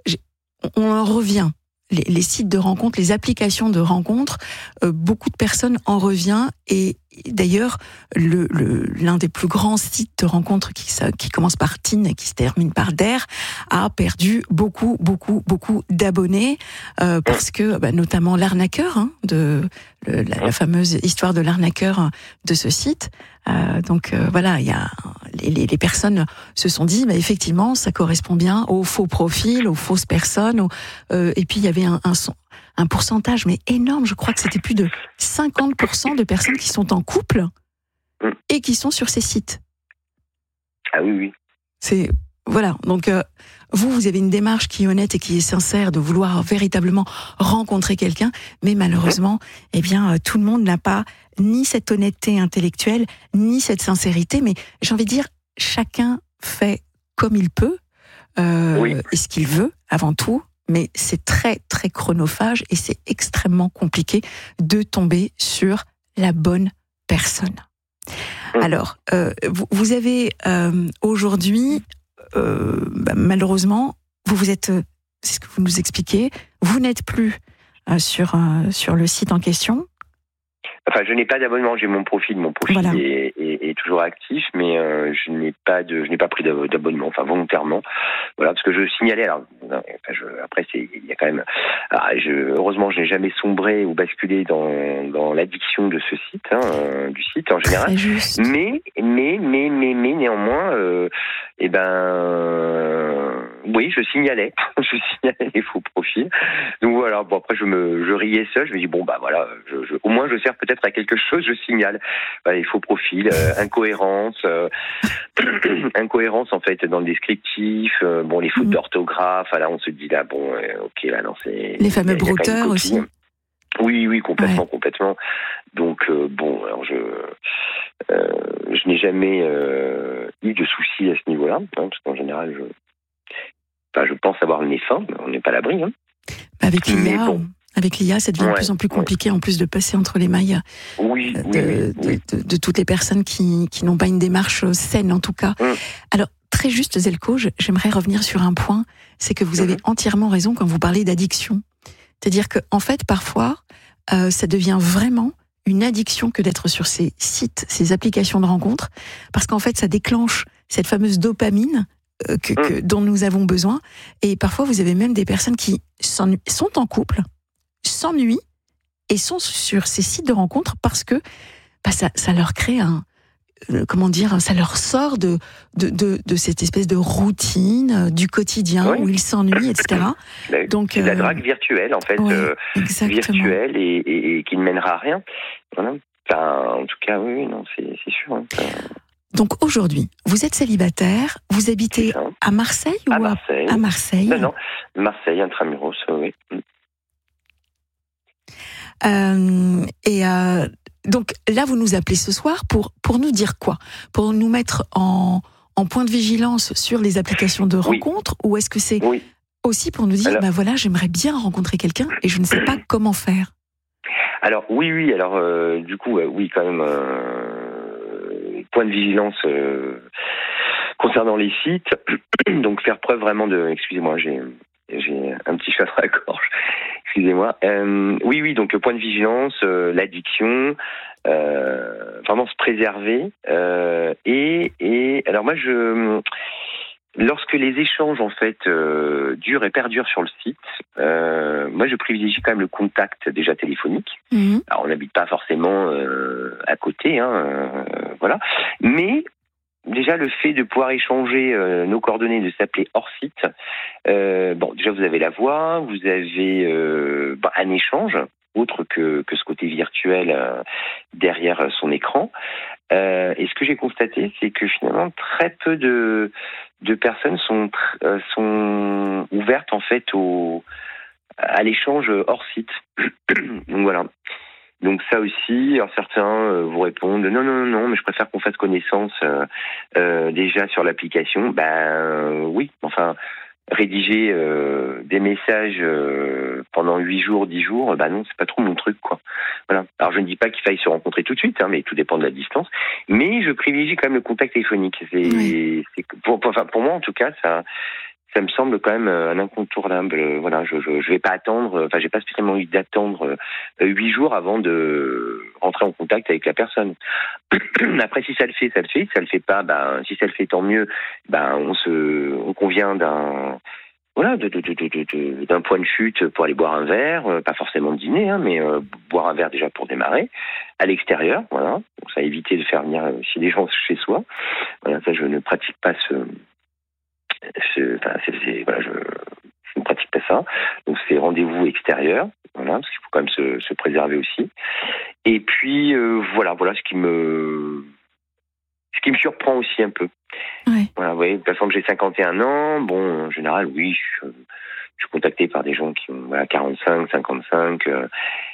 on en revient. Les, les sites de rencontres, les applications de rencontres, euh, beaucoup de personnes en revient et d'ailleurs le, le, l'un des plus grands sites de rencontres qui, ça, qui commence par Tin et qui se termine par Der a perdu beaucoup, beaucoup, beaucoup d'abonnés euh, parce que bah, notamment l'arnaqueur, hein, de le, la, la fameuse histoire de l'arnaqueur de ce site. Euh, donc euh, voilà, il y a les, les, les personnes se sont dit, bah, effectivement, ça correspond bien aux faux profils, aux fausses personnes. Aux, euh, et puis il y avait un, un, un pourcentage mais énorme. Je crois que c'était plus de cinquante pour cent de personnes qui sont en couple et qui sont sur ces sites. Ah oui, oui. C'est voilà. Donc euh, vous, vous avez une démarche qui est honnête et qui est sincère de vouloir véritablement rencontrer quelqu'un, mais malheureusement, eh bien, euh, tout le monde n'a pas ni cette honnêteté intellectuelle, ni cette sincérité. Mais j'ai envie de dire, chacun fait comme il peut euh, oui. et ce qu'il veut avant tout. Mais c'est très très chronophage et c'est extrêmement compliqué de tomber sur la bonne personne. Alors, euh, vous, vous avez euh, aujourd'hui, euh, bah, malheureusement, vous vous êtes, c'est ce que vous nous expliquez, vous n'êtes plus euh, sur euh, sur le site en question. Enfin, je n'ai pas d'abonnement, j'ai mon profil, mon profil voilà. est, est, est toujours actif, mais euh, je n'ai pas de, je n'ai pas pris d'abonnement, enfin volontairement, voilà, parce que je signalais. Alors, enfin, je, après, c'est, il y a quand même. Alors, je, heureusement, je n'ai jamais sombré ou basculé dans dans l'addiction de ce site, hein, du site en général. Mais, mais, mais, mais, mais, néanmoins, euh, eh ben, euh, oui, je signalais, je signalais les faux profils. Donc voilà. Bon, après, je me, je riais seul. Je me dis bon, bah voilà, je, je, au moins, je sers peut-être à quelque chose, je signale. Voilà, les faux profils, euh, incohérence, euh, incohérence en fait dans le descriptif, euh, bon les fautes mmh. d'orthographe, là on se dit là bon, euh, ok là non c'est... Les fameux brouteurs aussi. Oui, oui, complètement, ouais. complètement. Donc euh, bon, alors je, euh, je n'ai jamais euh, eu de soucis à ce niveau-là, hein, parce qu'en général je, enfin, je pense avoir le nez fin, mais on n'est pas à l'abri. Hein. Avec l'I A, bon. Avec l'I A, ça devient ouais, de plus en plus compliqué, ouais. en plus de passer entre les mailles oui, de, oui, oui, de, de, de toutes les personnes qui, qui n'ont pas une démarche saine, en tout cas. Mmh. Alors, très très juste, Zelko, j'aimerais revenir sur un point, c'est que vous avez entièrement raison quand vous parlez d'addiction. C'est-à-dire que, en fait, parfois, euh, ça devient vraiment une addiction que d'être sur ces sites, ces applications de rencontres, parce qu'en fait, ça déclenche cette fameuse dopamine euh, que, que, dont nous avons besoin. Et parfois, vous avez même des personnes qui sont en couple, s'ennuient et sont sur ces sites de rencontres parce que bah, ça, ça leur crée un... comment dire, ça leur sort de, de, de, de cette espèce de routine euh, du quotidien oui. où ils s'ennuient, et cetera. Donc, c'est de la drague virtuelle, en fait, ouais, euh, virtuelle et, et, et qui ne mènera à rien. Voilà. Enfin, en tout cas, oui, non, c'est, c'est sûr. Hein, donc aujourd'hui, vous êtes célibataire, vous habitez à Marseille ou à Marseille. À, à Marseille Non, non, Marseille, intramuros, oui. Euh, et euh, donc là, vous nous appelez ce soir pour, pour nous dire quoi ? Pour nous mettre en, en point de vigilance sur les applications de rencontres oui. Ou est-ce que c'est oui. aussi pour nous dire, alors, bah voilà, j'aimerais bien rencontrer quelqu'un et je ne sais pas comment faire ? Alors oui, oui, alors euh, du coup, euh, oui, quand même, euh, point de vigilance euh, concernant les sites. Donc faire preuve vraiment de... Excusez-moi, j'ai, j'ai un petit chat à la gorge. Excusez-moi. Euh, oui, oui, donc point de vigilance, euh, l'addiction, euh, vraiment se préserver. Euh, et, et alors moi, je, lorsque les échanges en fait euh, durent et perdurent sur le site, euh, moi je privilégie quand même le contact déjà téléphonique. Mmh. Alors on n'habite pas forcément euh, à côté, hein, euh, voilà. Mais déjà, le fait de pouvoir échanger euh, nos coordonnées, de s'appeler hors site, euh, bon, déjà, vous avez la voix, vous avez euh, bah, un échange, autre que, que ce côté virtuel euh, derrière son écran. Euh, et ce que j'ai constaté, c'est que finalement, très peu de, de personnes sont, euh, sont ouvertes, en fait, au, à l'échange hors site. Donc, voilà. Donc ça aussi, alors certains euh, vous répondent non non non non, mais je préfère qu'on fasse connaissance euh, euh, déjà sur l'application. Ben euh, oui, enfin rédiger euh, des messages euh, pendant huit jours, dix jours, ben non, c'est pas trop mon truc quoi. Voilà. Alors je ne dis pas qu'il faille se rencontrer tout de suite, hein, mais tout dépend de la distance. Mais je privilégie quand même le contact téléphonique. C'est, oui. c'est pour, pour, enfin, pour moi en tout cas ça. Ça me semble quand même un incontournable. Voilà, je je, je vais pas attendre. Enfin, j'ai pas spécialement envie d'attendre huit jours avant de rentrer en contact avec la personne. Après, si ça le fait, ça le fait. Si ça le fait pas, ben si ça le fait, tant mieux. Ben on se, on convient d'un voilà de, de, de, de, de, d'un point de chute pour aller boire un verre, pas forcément dîner, hein, mais euh, boire un verre déjà pour démarrer à l'extérieur. Voilà, donc ça éviter de faire venir si des gens chez soi. Voilà, ça je ne pratique pas ce C'est, enfin, c'est, c'est, voilà, je, je ne pratique pas ça. Donc c'est rendez-vous extérieur, voilà, parce qu'il faut quand même se, se préserver aussi. Et puis euh, voilà, voilà ce qui me, ce qui me surprend aussi un peu. Ouais. Voilà, vous voyez, de toute façon que j'ai cinquante et un ans, bon, en général, oui, je, je suis contacté par des gens qui ont voilà, quarante-cinq, cinquante-cinq, euh,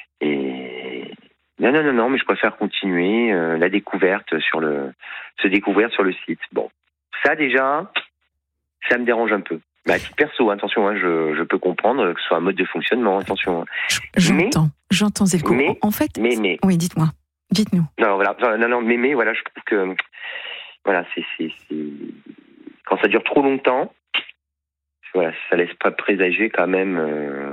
et non, non, non, non, mais je préfère continuer euh, la découverte sur le, se découvrir sur le site. Bon, ça déjà. Ça me dérange un peu. Bah, à titre perso, attention, hein, je, je peux comprendre que ce soit un mode de fonctionnement, attention. J'entends, mais, j'entends Zelko. Mais, en fait, mais, mais, oui, dites-moi, dites-nous. Non, voilà, non, non, mais, mais, voilà, je trouve que, voilà, c'est, c'est, c'est, quand ça dure trop longtemps, voilà, ça laisse pas présager quand même. Euh,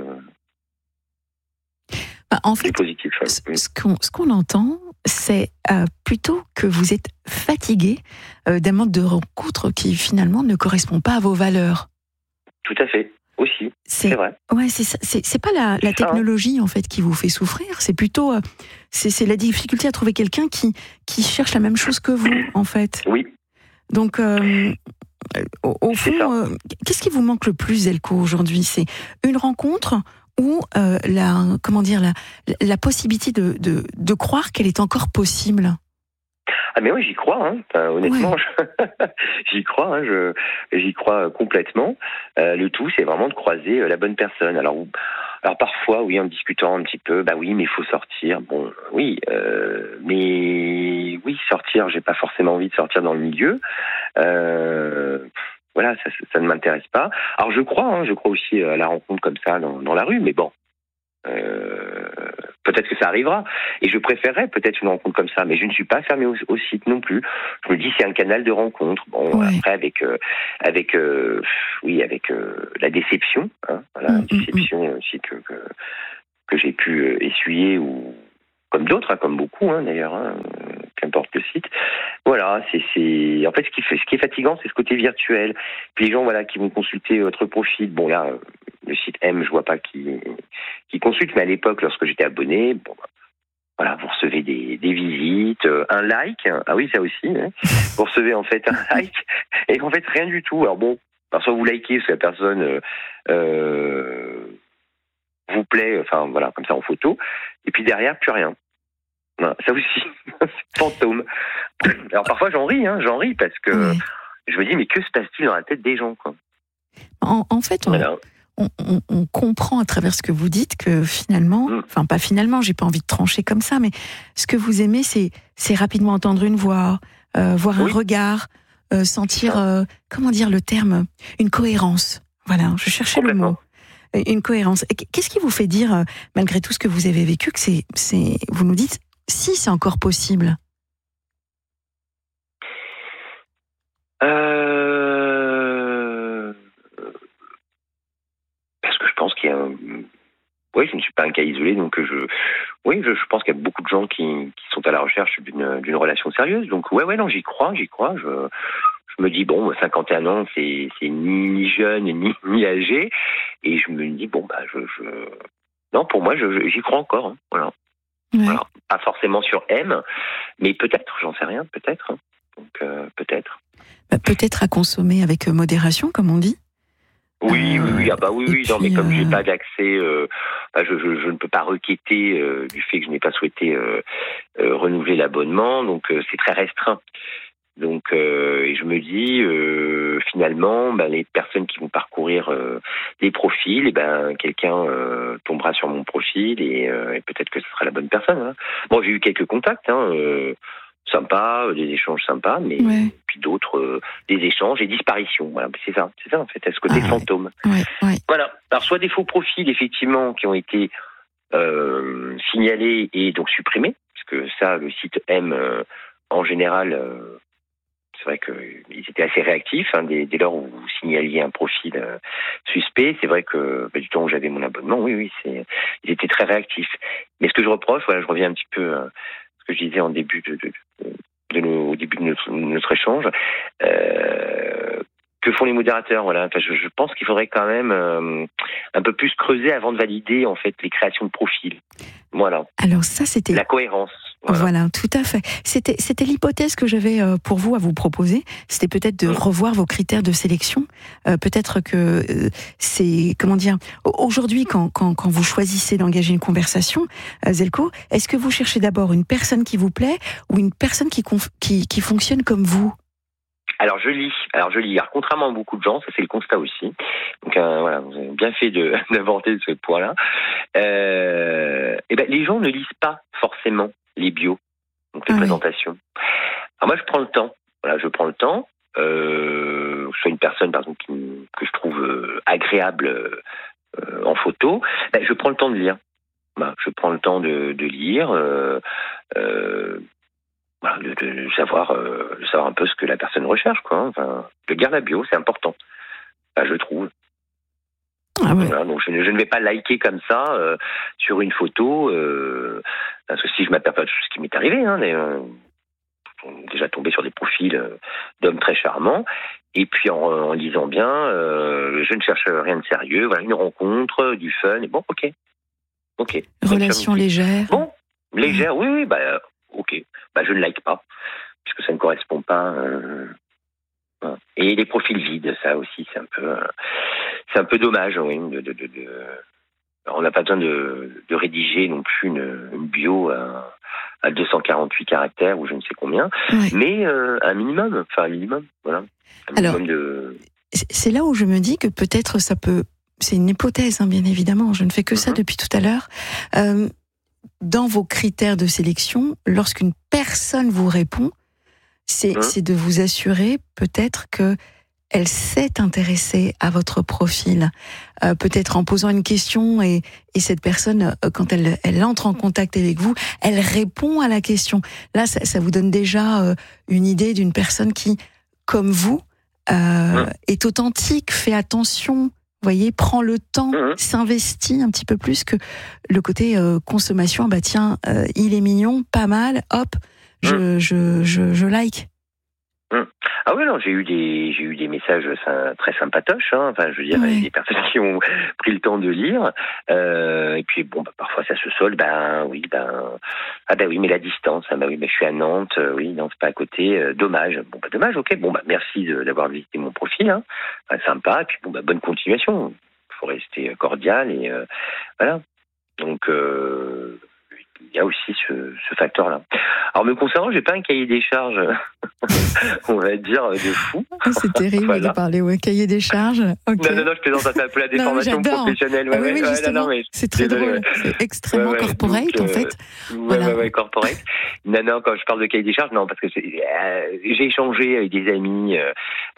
bah, en fait, du positif. Hein. Ce, ce, qu'on, ce qu'on entend, c'est euh, plutôt que vous êtes fatigué euh, d'un mode de rencontre qui finalement ne correspond pas à vos valeurs. Tout à fait, aussi, c'est, c'est vrai. Ouais, c'est, c'est, c'est pas la, la technologie en fait qui vous fait souffrir, c'est plutôt euh, c'est, c'est la difficulté à trouver quelqu'un qui, qui cherche la même chose que vous en fait. Oui. Donc, euh, au, au fond, euh, qu'est-ce qui vous manque le plus, Zelko, aujourd'hui ? C'est une rencontre ou euh, la, comment dire, la, la possibilité de, de, de croire qu'elle est encore possible ? Ah mais oui, j'y crois, hein. Enfin, honnêtement, ouais. je, j'y crois, hein. je, j'y crois complètement. Euh, le tout, c'est vraiment de croiser la bonne personne. Alors, alors parfois, oui, en discutant un petit peu, bah oui, mais il faut sortir. Bon, oui, euh, mais oui, sortir, j'ai pas forcément envie de sortir dans le milieu. Euh, voilà, ça, ça ne m'intéresse pas. Alors je crois, hein, je crois aussi à la rencontre comme ça dans, dans la rue, mais bon. Euh, peut-être que ça arrivera. Et je préférerais peut-être une rencontre comme ça, mais je ne suis pas fermé au, au site non plus. Je me dis c'est un canal de rencontre. Bon, ouais. Après avec euh, avec euh, oui avec euh, la déception, hein, voilà, mmh, la déception mmh. aussi que, que que j'ai pu euh, essuyer ou comme d'autres, hein, comme beaucoup hein, d'ailleurs, hein, euh, qu'importe le site. Voilà, c'est, c'est en fait ce qui fait, ce qui est fatigant, c'est ce côté virtuel. Puis les gens voilà qui vont consulter votre profil. Bon là, euh, le site M, je vois pas qui qui consulte, mais à l'époque, lorsque j'étais abonné, bon, voilà, vous recevez des, des visites, euh, un like. Hein, ah oui, ça aussi. Hein, vous recevez en fait un like et en fait rien du tout. Alors bon, parfois vous likez parce que la personne euh, euh, vous plaît, enfin voilà, comme ça en photo, et puis derrière plus rien. Non, ça aussi, fantôme. Alors parfois j'en ris, hein, j'en ris parce que oui. je me dis mais que se passe-t-il dans la tête des gens quoi. En, en fait, on, voilà. on, on, on comprend à travers ce que vous dites que finalement, mm. enfin pas finalement, j'ai pas envie de trancher comme ça, mais ce que vous aimez, c'est, c'est rapidement entendre une voix, euh, voir oui. un regard, euh, sentir, euh, comment dire le terme, une cohérence. Voilà, je cherchais le mot. Une cohérence. Qu'est-ce qui vous fait dire, malgré tout ce que vous avez vécu, que c'est, c'est, vous nous dites, si c'est encore possible? euh... Parce que je pense qu'il y a un... Oui, je ne suis pas un cas isolé, donc je... Oui, je, je pense qu'il y a beaucoup de gens qui, qui sont à la recherche d'une, d'une relation sérieuse. Donc ouais, ouais, non, j'y crois, j'y crois. Je... Je me dis, bon, cinquante et un ans, c'est, c'est ni, ni jeune, ni, ni âgé. Et je me dis, bon, bah, je. je... Non, pour moi, je, je, j'y crois encore. Hein, voilà. Ouais. Voilà. Pas forcément sur M, mais peut-être, j'en sais rien, peut-être. Hein. Donc, euh, peut-être. Bah, peut-être à consommer avec modération, comme on dit. Oui, euh, oui, oui, ah bah oui, oui, non, mais comme euh... j'ai pas d'accès, euh, bah je, je, je ne peux pas requêter euh, du fait que je n'ai pas souhaité euh, euh, renouveler l'abonnement, donc euh, c'est très restreint. Donc, euh, et je me dis, euh, finalement, ben, les personnes qui vont parcourir euh, les profils, et ben, quelqu'un euh, tombera sur mon profil et, euh, et peut-être que ce sera la bonne personne. Hein. Bon, j'ai eu quelques contacts, hein, euh, sympas, des échanges sympas, mais ouais. puis d'autres, euh, des échanges et disparitions. Voilà, c'est ça, c'est ça en fait, à ce côté ah, fantôme. Ouais, ouais. Voilà. Alors, soit des faux profils, effectivement, qui ont été euh, signalés et donc supprimés, parce que ça, le site M, euh, en général. Euh, C'est vrai qu'ils étaient assez réactifs hein, dès, dès lors où vous signaliez un profil euh, suspect. C'est vrai que bah, du temps où j'avais mon abonnement, oui, oui, c'est, ils étaient très réactifs. Mais ce que je reproche, voilà, je reviens un petit peu à ce que je disais en début de, de, de, de nos, au début de notre, notre échange. Euh, que font les modérateurs, voilà. Enfin, je, je pense qu'il faudrait quand même euh, un peu plus creuser avant de valider en fait les créations de profils. Voilà. Alors ça, c'était la cohérence. Voilà. voilà, tout à fait. C'était, c'était l'hypothèse que j'avais pour vous à vous proposer. C'était peut-être de mmh. revoir vos critères de sélection. Euh, peut-être que euh, c'est, comment dire, aujourd'hui, quand, quand, quand vous choisissez d'engager une conversation, euh, Zelko, est-ce que vous cherchez d'abord une personne qui vous plaît ou une personne qui, conf- qui, qui fonctionne comme vous? Alors je lis, alors je lis. Alors, contrairement à beaucoup de gens, ça c'est le constat aussi. Donc euh, voilà, vous avez bien fait de, d'aborder ce point-là. Euh, et ben les gens ne lisent pas forcément les bios, donc les oui. présentations. Alors moi je prends le temps. Voilà, je prends le temps. Euh, je suis une personne par exemple qui, que je trouve euh, agréable euh, en photo. Ben, je prends le temps de lire. Ben, je prends le temps de, de lire. Euh, euh, Voilà, de, de savoir, euh, de savoir un peu ce que la personne recherche, quoi. Enfin, de lire la bio, c'est important, enfin, je trouve. Ah ouais. Voilà, donc je ne, je ne vais pas liker comme ça euh, sur une photo, euh, parce que si je m'aperçois de ce qui m'est arrivé, hein, mais, euh, déjà tombé sur des profils euh, d'hommes très charmants, et puis en, en lisant bien, euh, je ne cherche rien de sérieux. Voilà, une rencontre, du fun, et bon, ok, ok. Relation légère. Bon, légère, oui, oui, bah. Ok, bah je ne like pas, puisque ça ne correspond pas. Euh... Et les profils vides, ça aussi, c'est un peu, euh... c'est un peu dommage, oui. De, de, de, de... On n'a pas besoin de, de rédiger non plus une, une bio à, à deux cent quarante-huit caractères ou je ne sais combien, ouais. mais euh, un minimum, enfin un minimum, voilà. Un minimum Alors, de... c'est là où je me dis que peut-être ça peut. C'est une hypothèse, hein, bien évidemment. Je ne fais que mm-hmm. ça depuis tout à l'heure. Euh, Dans vos critères de sélection, lorsqu'une personne vous répond, c'est, mmh. c'est de vous assurer peut-être que elle s'est intéressée à votre profil, euh, peut-être en posant une question et, et cette personne, euh, quand elle, elle entre en contact avec vous, elle répond à la question. Là, ça, ça vous donne déjà euh, une idée d'une personne qui, comme vous, euh, mmh. est authentique, fait attention, voyez, prend le temps, mmh. s'investit un petit peu plus que le côté euh, consommation. Bah tiens, euh, il est mignon, pas mal, hop, je, mmh. je, je, je like. Mmh. Ah oui, non, j'ai eu des, j'ai eu des messages très sympatoches, hein. Enfin, je veux dire, oui. des personnes qui ont pris le temps de lire, euh, et puis bon, bah, parfois ça se solde, ben oui, ben, ah ben oui, mais la distance, hein, ben oui, ben, je suis à Nantes, euh, oui, non, c'est pas à côté, euh, dommage, bon, bah, dommage, ok, bon, bah, merci de, d'avoir visité mon profil, hein, enfin, sympa, et puis bon, bah, bonne continuation, il faut rester cordial, et euh, voilà, donc, euh, il y a aussi ce, ce facteur-là. Alors, me concernant, j'ai pas un cahier des charges, on va dire, de fou. C'est terrible voilà. de parler, ouais, cahier des charges. Okay. Non, non, non, je plaisante, ça fait un peu la déformation non, professionnelle. Ouais, ah, oui, oui, ouais, justement, non, non, mais c'est très désolé, drôle, ouais. c'est extrêmement ouais, ouais, corporate, donc, en fait. Euh, ouais, voilà. ouais, ouais, corporate. Non, non, quand je parle de cahier des charges, non, parce que c'est, euh, j'ai échangé avec des amis, euh,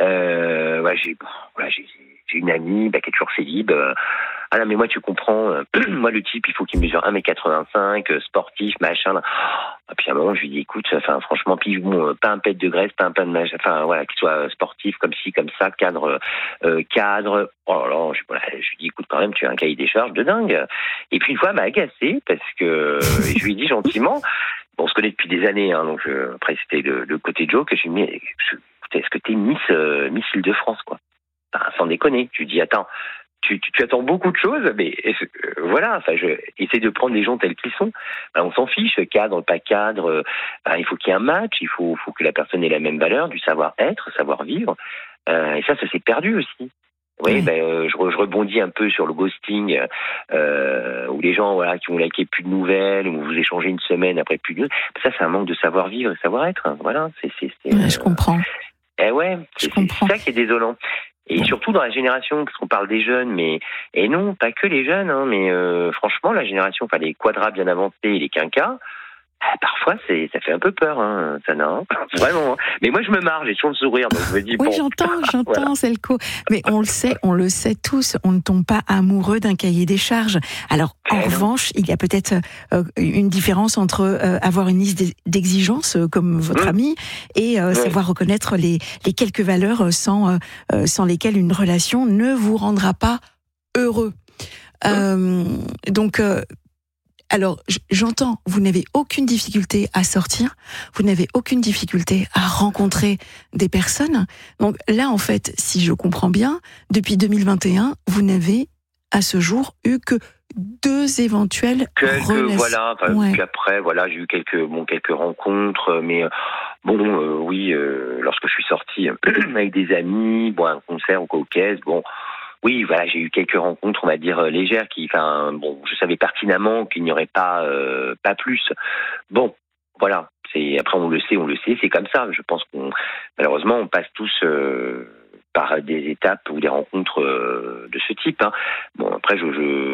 euh, ouais, j'ai, voilà, j'ai, j'ai une amie, bah, qui est toujours célib, euh, ah non, mais moi, tu comprends, euh, moi, le type, il faut qu'il mesure un mètre quatre-vingt-cinq, euh, sportif, machin. Là. Et puis à un moment, je lui dis, écoute, enfin, franchement, puis bon, euh, pas un pet de graisse, pas un pain de machin, enfin, voilà, qu'il soit sportif, comme ci, comme ça, cadre, euh, cadre. Oh là là, je, voilà, je lui dis, écoute, quand même, tu as un cahier des charges de dingue. Et puis une fois, elle m'a agacé, parce que, et je lui ai dit gentiment, bon, on se connaît depuis des années, hein, donc, euh, après, c'était le, le côté joke, je lui ai dit, mais, est-ce que t'es Miss, euh, Miss Île-de-France, quoi? Enfin, sans déconner. Je lui dis, attends, Tu, tu, tu attends beaucoup de choses, mais euh, voilà, enfin, je essaie de prendre les gens tels qu'ils sont. Ben, on s'en fiche, cadre, pas cadre. Ben, il faut qu'il y ait un match, il faut, faut que la personne ait la même valeur, du savoir-être, savoir-vivre. Euh, et ça, ça s'est perdu aussi. Oui, oui. Ben, euh, je, je rebondis un peu sur le ghosting, euh, où les gens, voilà, qui ont liké plus de nouvelles, où vous échangez une semaine après plus de. Ça, c'est un manque de savoir-vivre et savoir-être. Hein. Voilà, c'est, c'est, c'est. Ouais, euh... je comprends. Eh ouais, c'est, c'est, c'est ça qui est désolant. Et surtout dans la génération, parce qu'on parle des jeunes, mais et non, pas que les jeunes, hein, mais euh, franchement, la génération, enfin les quadras bien avancés et les quinquas, euh, parfois c'est, ça fait un peu peur, hein, ça n'a, hein, vraiment. Hein. Mais moi je me marre, j'ai toujours le sourire, donc je me dis. Oui, bon, j'entends, j'entends, voilà. Selco. Mais on le sait, on le sait tous, on ne tombe pas amoureux d'un cahier des charges. Alors en eh revanche, il y a peut-être euh, une différence entre euh, avoir une liste d'exigences euh, comme votre mmh. ami et euh, ouais. savoir reconnaître les, les quelques valeurs sans euh, sans lesquelles une relation ne vous rendra pas heureux. Mmh. Euh, donc euh, Alors, j'entends, vous n'avez aucune difficulté à sortir, vous n'avez aucune difficulté à rencontrer des personnes. Donc là, en fait, si je comprends bien, depuis deux mille vingt et un, vous n'avez à ce jour eu que deux éventuelles quelques, relations. Voilà, enfin, ouais. Puis après, voilà, j'ai eu quelques, bon, quelques rencontres, mais bon, euh, oui, euh, lorsque je suis sorti avec des amis, bon, un concert au Caucase, bon. Oui, voilà, j'ai eu quelques rencontres, on va dire légères, qui, enfin, bon, je savais pertinemment qu'il n'y aurait pas, euh, pas plus. Bon, voilà. C'est après on le sait, on le sait, c'est comme ça. Je pense qu'on, malheureusement, on passe tous euh, par des étapes ou des rencontres euh, de ce type. Hein. Bon, après, je,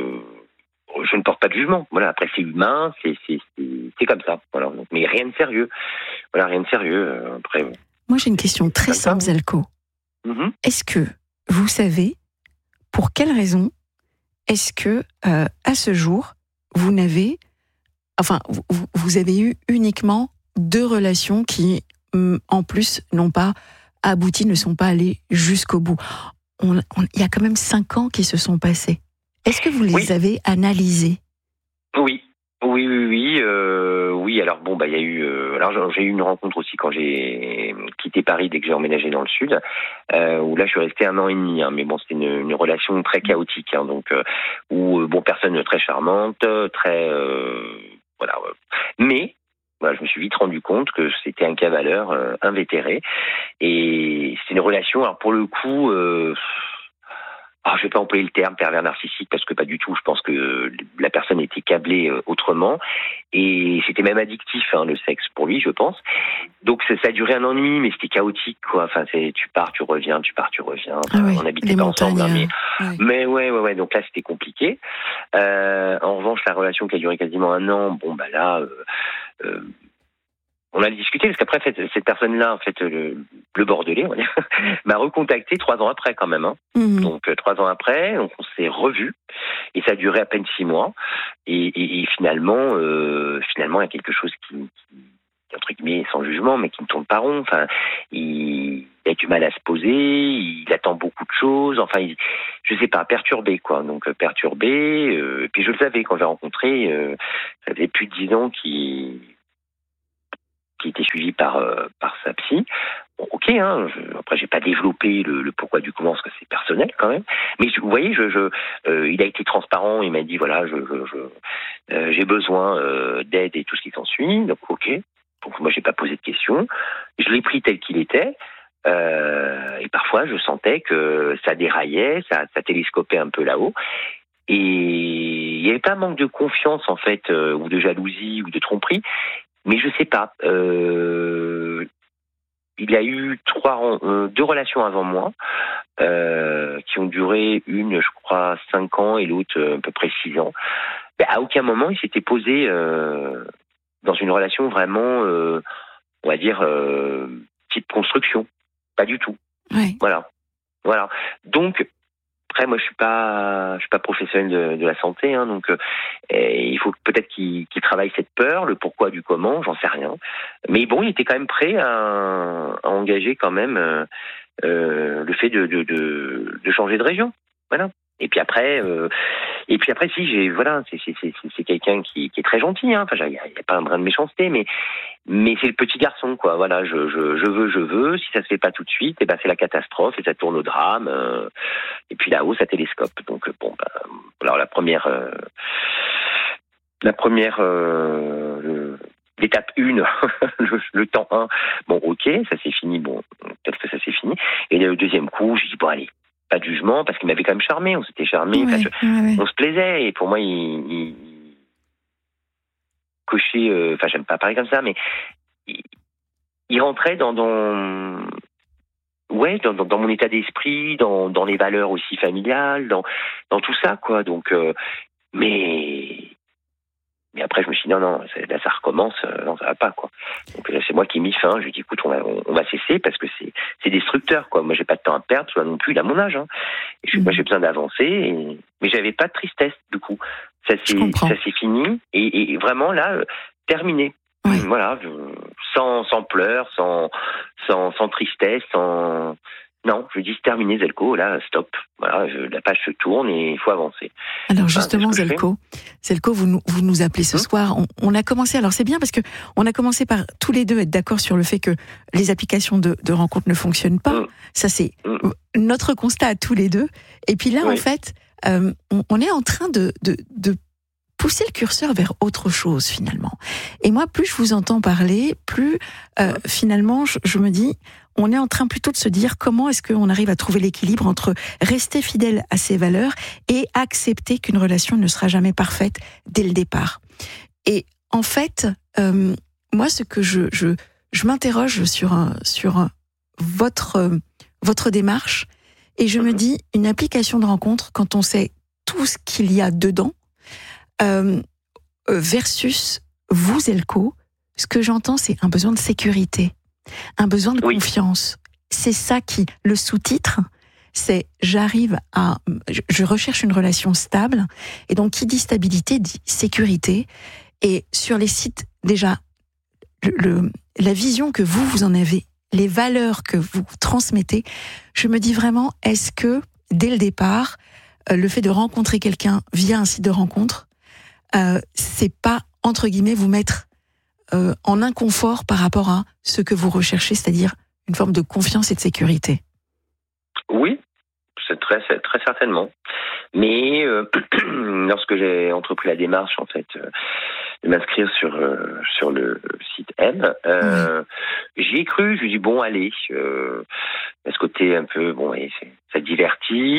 je, je ne porte pas de jugement. Voilà, après c'est humain, c'est, c'est, c'est, c'est comme ça. Voilà, donc, mais rien de sérieux. Voilà, rien de sérieux. Après. Moi, j'ai une question très simple, Zelko. Mm-hmm. Est-ce que vous savez pour quelle raison est-ce que, euh, à ce jour, vous n'avez, enfin, vous, vous avez eu uniquement deux relations qui, en plus, n'ont pas abouti, ne sont pas allées jusqu'au bout. On, on, il y a quand même cinq ans qui se sont passés. Est-ce que vous les oui. avez analysés ? Oui. Oui, oui, oui, euh, oui. Alors bon, bah il y a eu. Euh, alors j'ai eu une rencontre aussi quand j'ai quitté Paris dès que j'ai emménagé dans le sud, euh, où là je suis resté un an et demi. Hein, mais bon, c'était une, une relation très chaotique, hein, donc euh, où bon, personne très charmante, très euh, voilà. Euh, mais voilà, je me suis vite rendu compte que c'était un cavaleur euh, invétéré, et c'est une relation. Alors pour le coup. Euh, Ah, je vais pas employer le terme pervers narcissique parce que pas du tout. Je pense que la personne était câblée autrement et c'était même addictif, hein, le sexe pour lui, je pense. Donc ça, ça a duré un an et demi, mais c'était chaotique, quoi. Enfin, c'est tu pars, tu reviens, tu pars, tu reviens. Enfin, ah oui, on habitait pas ensemble, hein, mais ouais. mais ouais, ouais, ouais. Donc là, c'était compliqué. Euh, en revanche, la relation qui a duré quasiment un an, bon bah là. Euh, euh, on a discuté parce qu'après cette, cette personne-là, en fait, le, le Bordelais, on va dire, m'a recontacté trois ans après quand même. Hein. Mmh. Donc euh, trois ans après, on, on s'est revus et ça a duré à peine six mois. Et, et, et finalement, euh, finalement, il y a quelque chose qui, qui, entre guillemets, sans jugement, mais qui ne tourne pas rond. Enfin, il, il a du mal à se poser, il attend beaucoup de choses. Enfin, il, je sais pas, perturbé quoi. Donc euh, perturbé. Euh, et puis je le savais quand j'ai rencontré, euh, ça faisait plus de dix ans qu'il qui était suivi par euh, par sa psy. Bon, ok, hein. Je, après, j'ai pas développé le, le pourquoi du comment, parce que c'est personnel quand même. Mais vous voyez, je, je, euh, il a été transparent. Il m'a dit voilà, je, je, je euh, j'ai besoin euh, d'aide et tout ce qui s'ensuit. Donc ok. Donc moi, j'ai pas posé de questions. Je l'ai pris tel qu'il était. Euh, et parfois, je sentais que ça déraillait, ça, ça télescopait un peu là-haut. Et il n'y avait pas un manque de confiance en fait, euh, ou de jalousie ou de tromperie. Mais je sais pas. Euh, il a eu trois, euh, deux relations avant moi, euh, qui ont duré une, je crois, cinq ans et l'autre euh, à peu près six ans. Ben, à aucun moment il s'était posé euh, dans une relation vraiment, euh, on va dire, euh, type construction. Pas du tout. Oui. Voilà, voilà. Donc après, moi, je suis pas, je suis pas professionnel de, de la santé, hein, donc euh, il faut peut-être qu'il, qu'il travaille cette peur, le pourquoi du comment, j'en sais rien. Mais bon, il était quand même prêt à, à engager quand même euh, euh, le fait de, de, de, de changer de région, voilà. Et puis après, euh, et puis après, si j'ai, voilà, c'est, c'est, c'est, c'est quelqu'un qui, qui est très gentil, hein. Enfin, il n'y a, a pas un brin de méchanceté, mais, mais c'est le petit garçon, quoi. Voilà, je, je, je veux, je veux. Si ça se fait pas tout de suite, et ben c'est la catastrophe et ça tourne au drame. Euh, et puis là-haut, ça télescope. Donc bon, ben, alors la première, euh, la première, euh, le, l'étape une, le, le temps un. Bon, ok, ça c'est fini. Bon, peut-être que ça c'est fini. Et le deuxième coup, j'ai dit bon allez. Pas de jugement, parce qu'il m'avait quand même charmé, on s'était charmé, ouais, je, ouais, ouais. on se plaisait, et pour moi, il, il cochait, euh, enfin, j'aime pas parler comme ça, mais il, il rentrait dans, dans, ouais, dans, dans, dans mon état d'esprit, dans, dans les valeurs aussi familiales, dans, dans tout ça, quoi, donc, euh, mais, mais après, je me suis dit, non, non, là, ça recommence, euh, non, ça va pas, quoi. Donc, là, c'est moi qui ai mis fin. Je lui ai dit, écoute, on va, on, on va cesser parce que c'est, c'est destructeur, quoi. Moi, j'ai pas de temps à perdre, toi non plus, il a mon âge, hein. Et je, mmh. moi, j'ai besoin d'avancer, et, mais j'avais pas de tristesse, du coup. Ça s'est, ça s'est fini, et, et vraiment, là, euh, terminé. Oui. Voilà, je, sans, sans pleurs, sans, sans, sans tristesse, sans, non, je dis c'est terminé, Zelko, là, stop. Voilà, je, la page se tourne et il faut avancer. Alors justement, enfin, Zelko, Zelko, vous nous, vous nous appelez ce hum soir. On, on a commencé, alors c'est bien parce que on a commencé par tous les deux être d'accord sur le fait que les applications de, de rencontres ne fonctionnent pas. Hum. Ça, c'est hum. notre constat à tous les deux. Et puis là, oui. en fait, euh, on, on est en train de, de, de pousser le curseur vers autre chose finalement. Et moi, plus je vous entends parler, plus euh, finalement, je, je me dis, on est en train plutôt de se dire comment est-ce qu'on arrive à trouver l'équilibre entre rester fidèle à ses valeurs et accepter qu'une relation ne sera jamais parfaite dès le départ. Et en fait, euh, moi, ce que je je, je m'interroge sur un, sur un, votre euh, votre démarche et je me dis une application de rencontre quand on sait tout ce qu'il y a dedans. Euh, versus vous, Zelko, ce que j'entends, c'est un besoin de sécurité, un besoin de oui. confiance. C'est ça qui, le sous-titre, c'est j'arrive à, je recherche une relation stable, et donc qui dit stabilité dit sécurité. Et sur les sites, déjà, le, le, la vision que vous, vous en avez, les valeurs que vous transmettez, je me dis vraiment, est-ce que, dès le départ, le fait de rencontrer quelqu'un via un site de rencontre, Euh, c'est pas, entre guillemets, vous mettre euh, en inconfort par rapport à ce que vous recherchez, c'est-à-dire une forme de confiance et de sécurité. Oui, c'est très, c'est très certainement. Mais euh, lorsque j'ai entrepris la démarche, en fait, euh, de m'inscrire sur euh, sur le site M, euh, oui. j'y ai cru. Je lui ai dit bon, allez, euh, à ce côté un peu, bon, et c'est, ça divertit.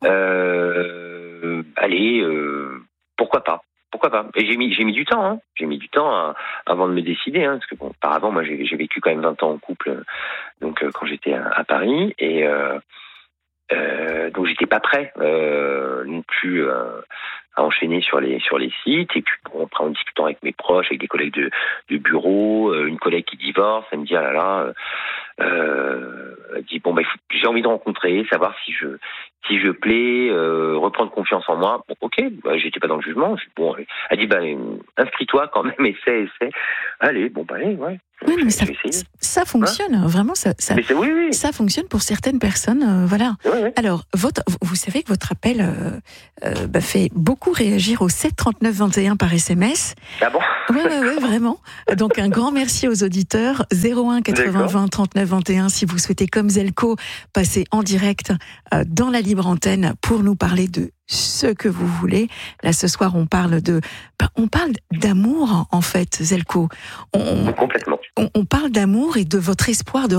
Euh, allez, euh, pourquoi pas. Pourquoi pas? Et j'ai mis, j'ai mis du temps, hein. J'ai mis du temps à, avant de me décider, hein, parce que bon, auparavant, moi, j'ai, j'ai vécu quand même vingt ans en couple, donc euh, quand j'étais à, à Paris, et euh, euh, donc j'étais pas prêt euh, non plus euh, à enchaîner sur les sur les sites. Et puis bon, après en discutant avec mes proches, avec des collègues de, de bureau, une collègue qui divorce, elle me dit ah là là, euh, elle dit bon bah j'ai envie de rencontrer, savoir si je si je plais, euh, reprendre confiance en moi. Bon, ok, bah, j'étais pas dans le jugement. Bon, elle dit bah inscris-toi quand même, essaie, essaie. Allez, bon bah allez, ouais. Oui, mais ça, ça fonctionne, hein vraiment, ça, ça, oui, oui. ça fonctionne pour certaines personnes, euh, voilà. Oui, oui. Alors, votre, vous savez que votre appel euh, euh, bah, fait beaucoup réagir au sept trente-neuf vingt et un par S M S. Ah bon? Oui, oui, oui, vraiment. Donc, un grand merci aux auditeurs. zéro un quatre-vingts vingt trente-neuf vingt et un si vous souhaitez, comme Zelko, passer en direct euh, dans la libre antenne pour nous parler de ce que vous voulez. Là, ce soir, on parle de, bah, on parle d'amour, en fait, Zelko. On, Complètement. On, on parle d'amour et de votre espoir de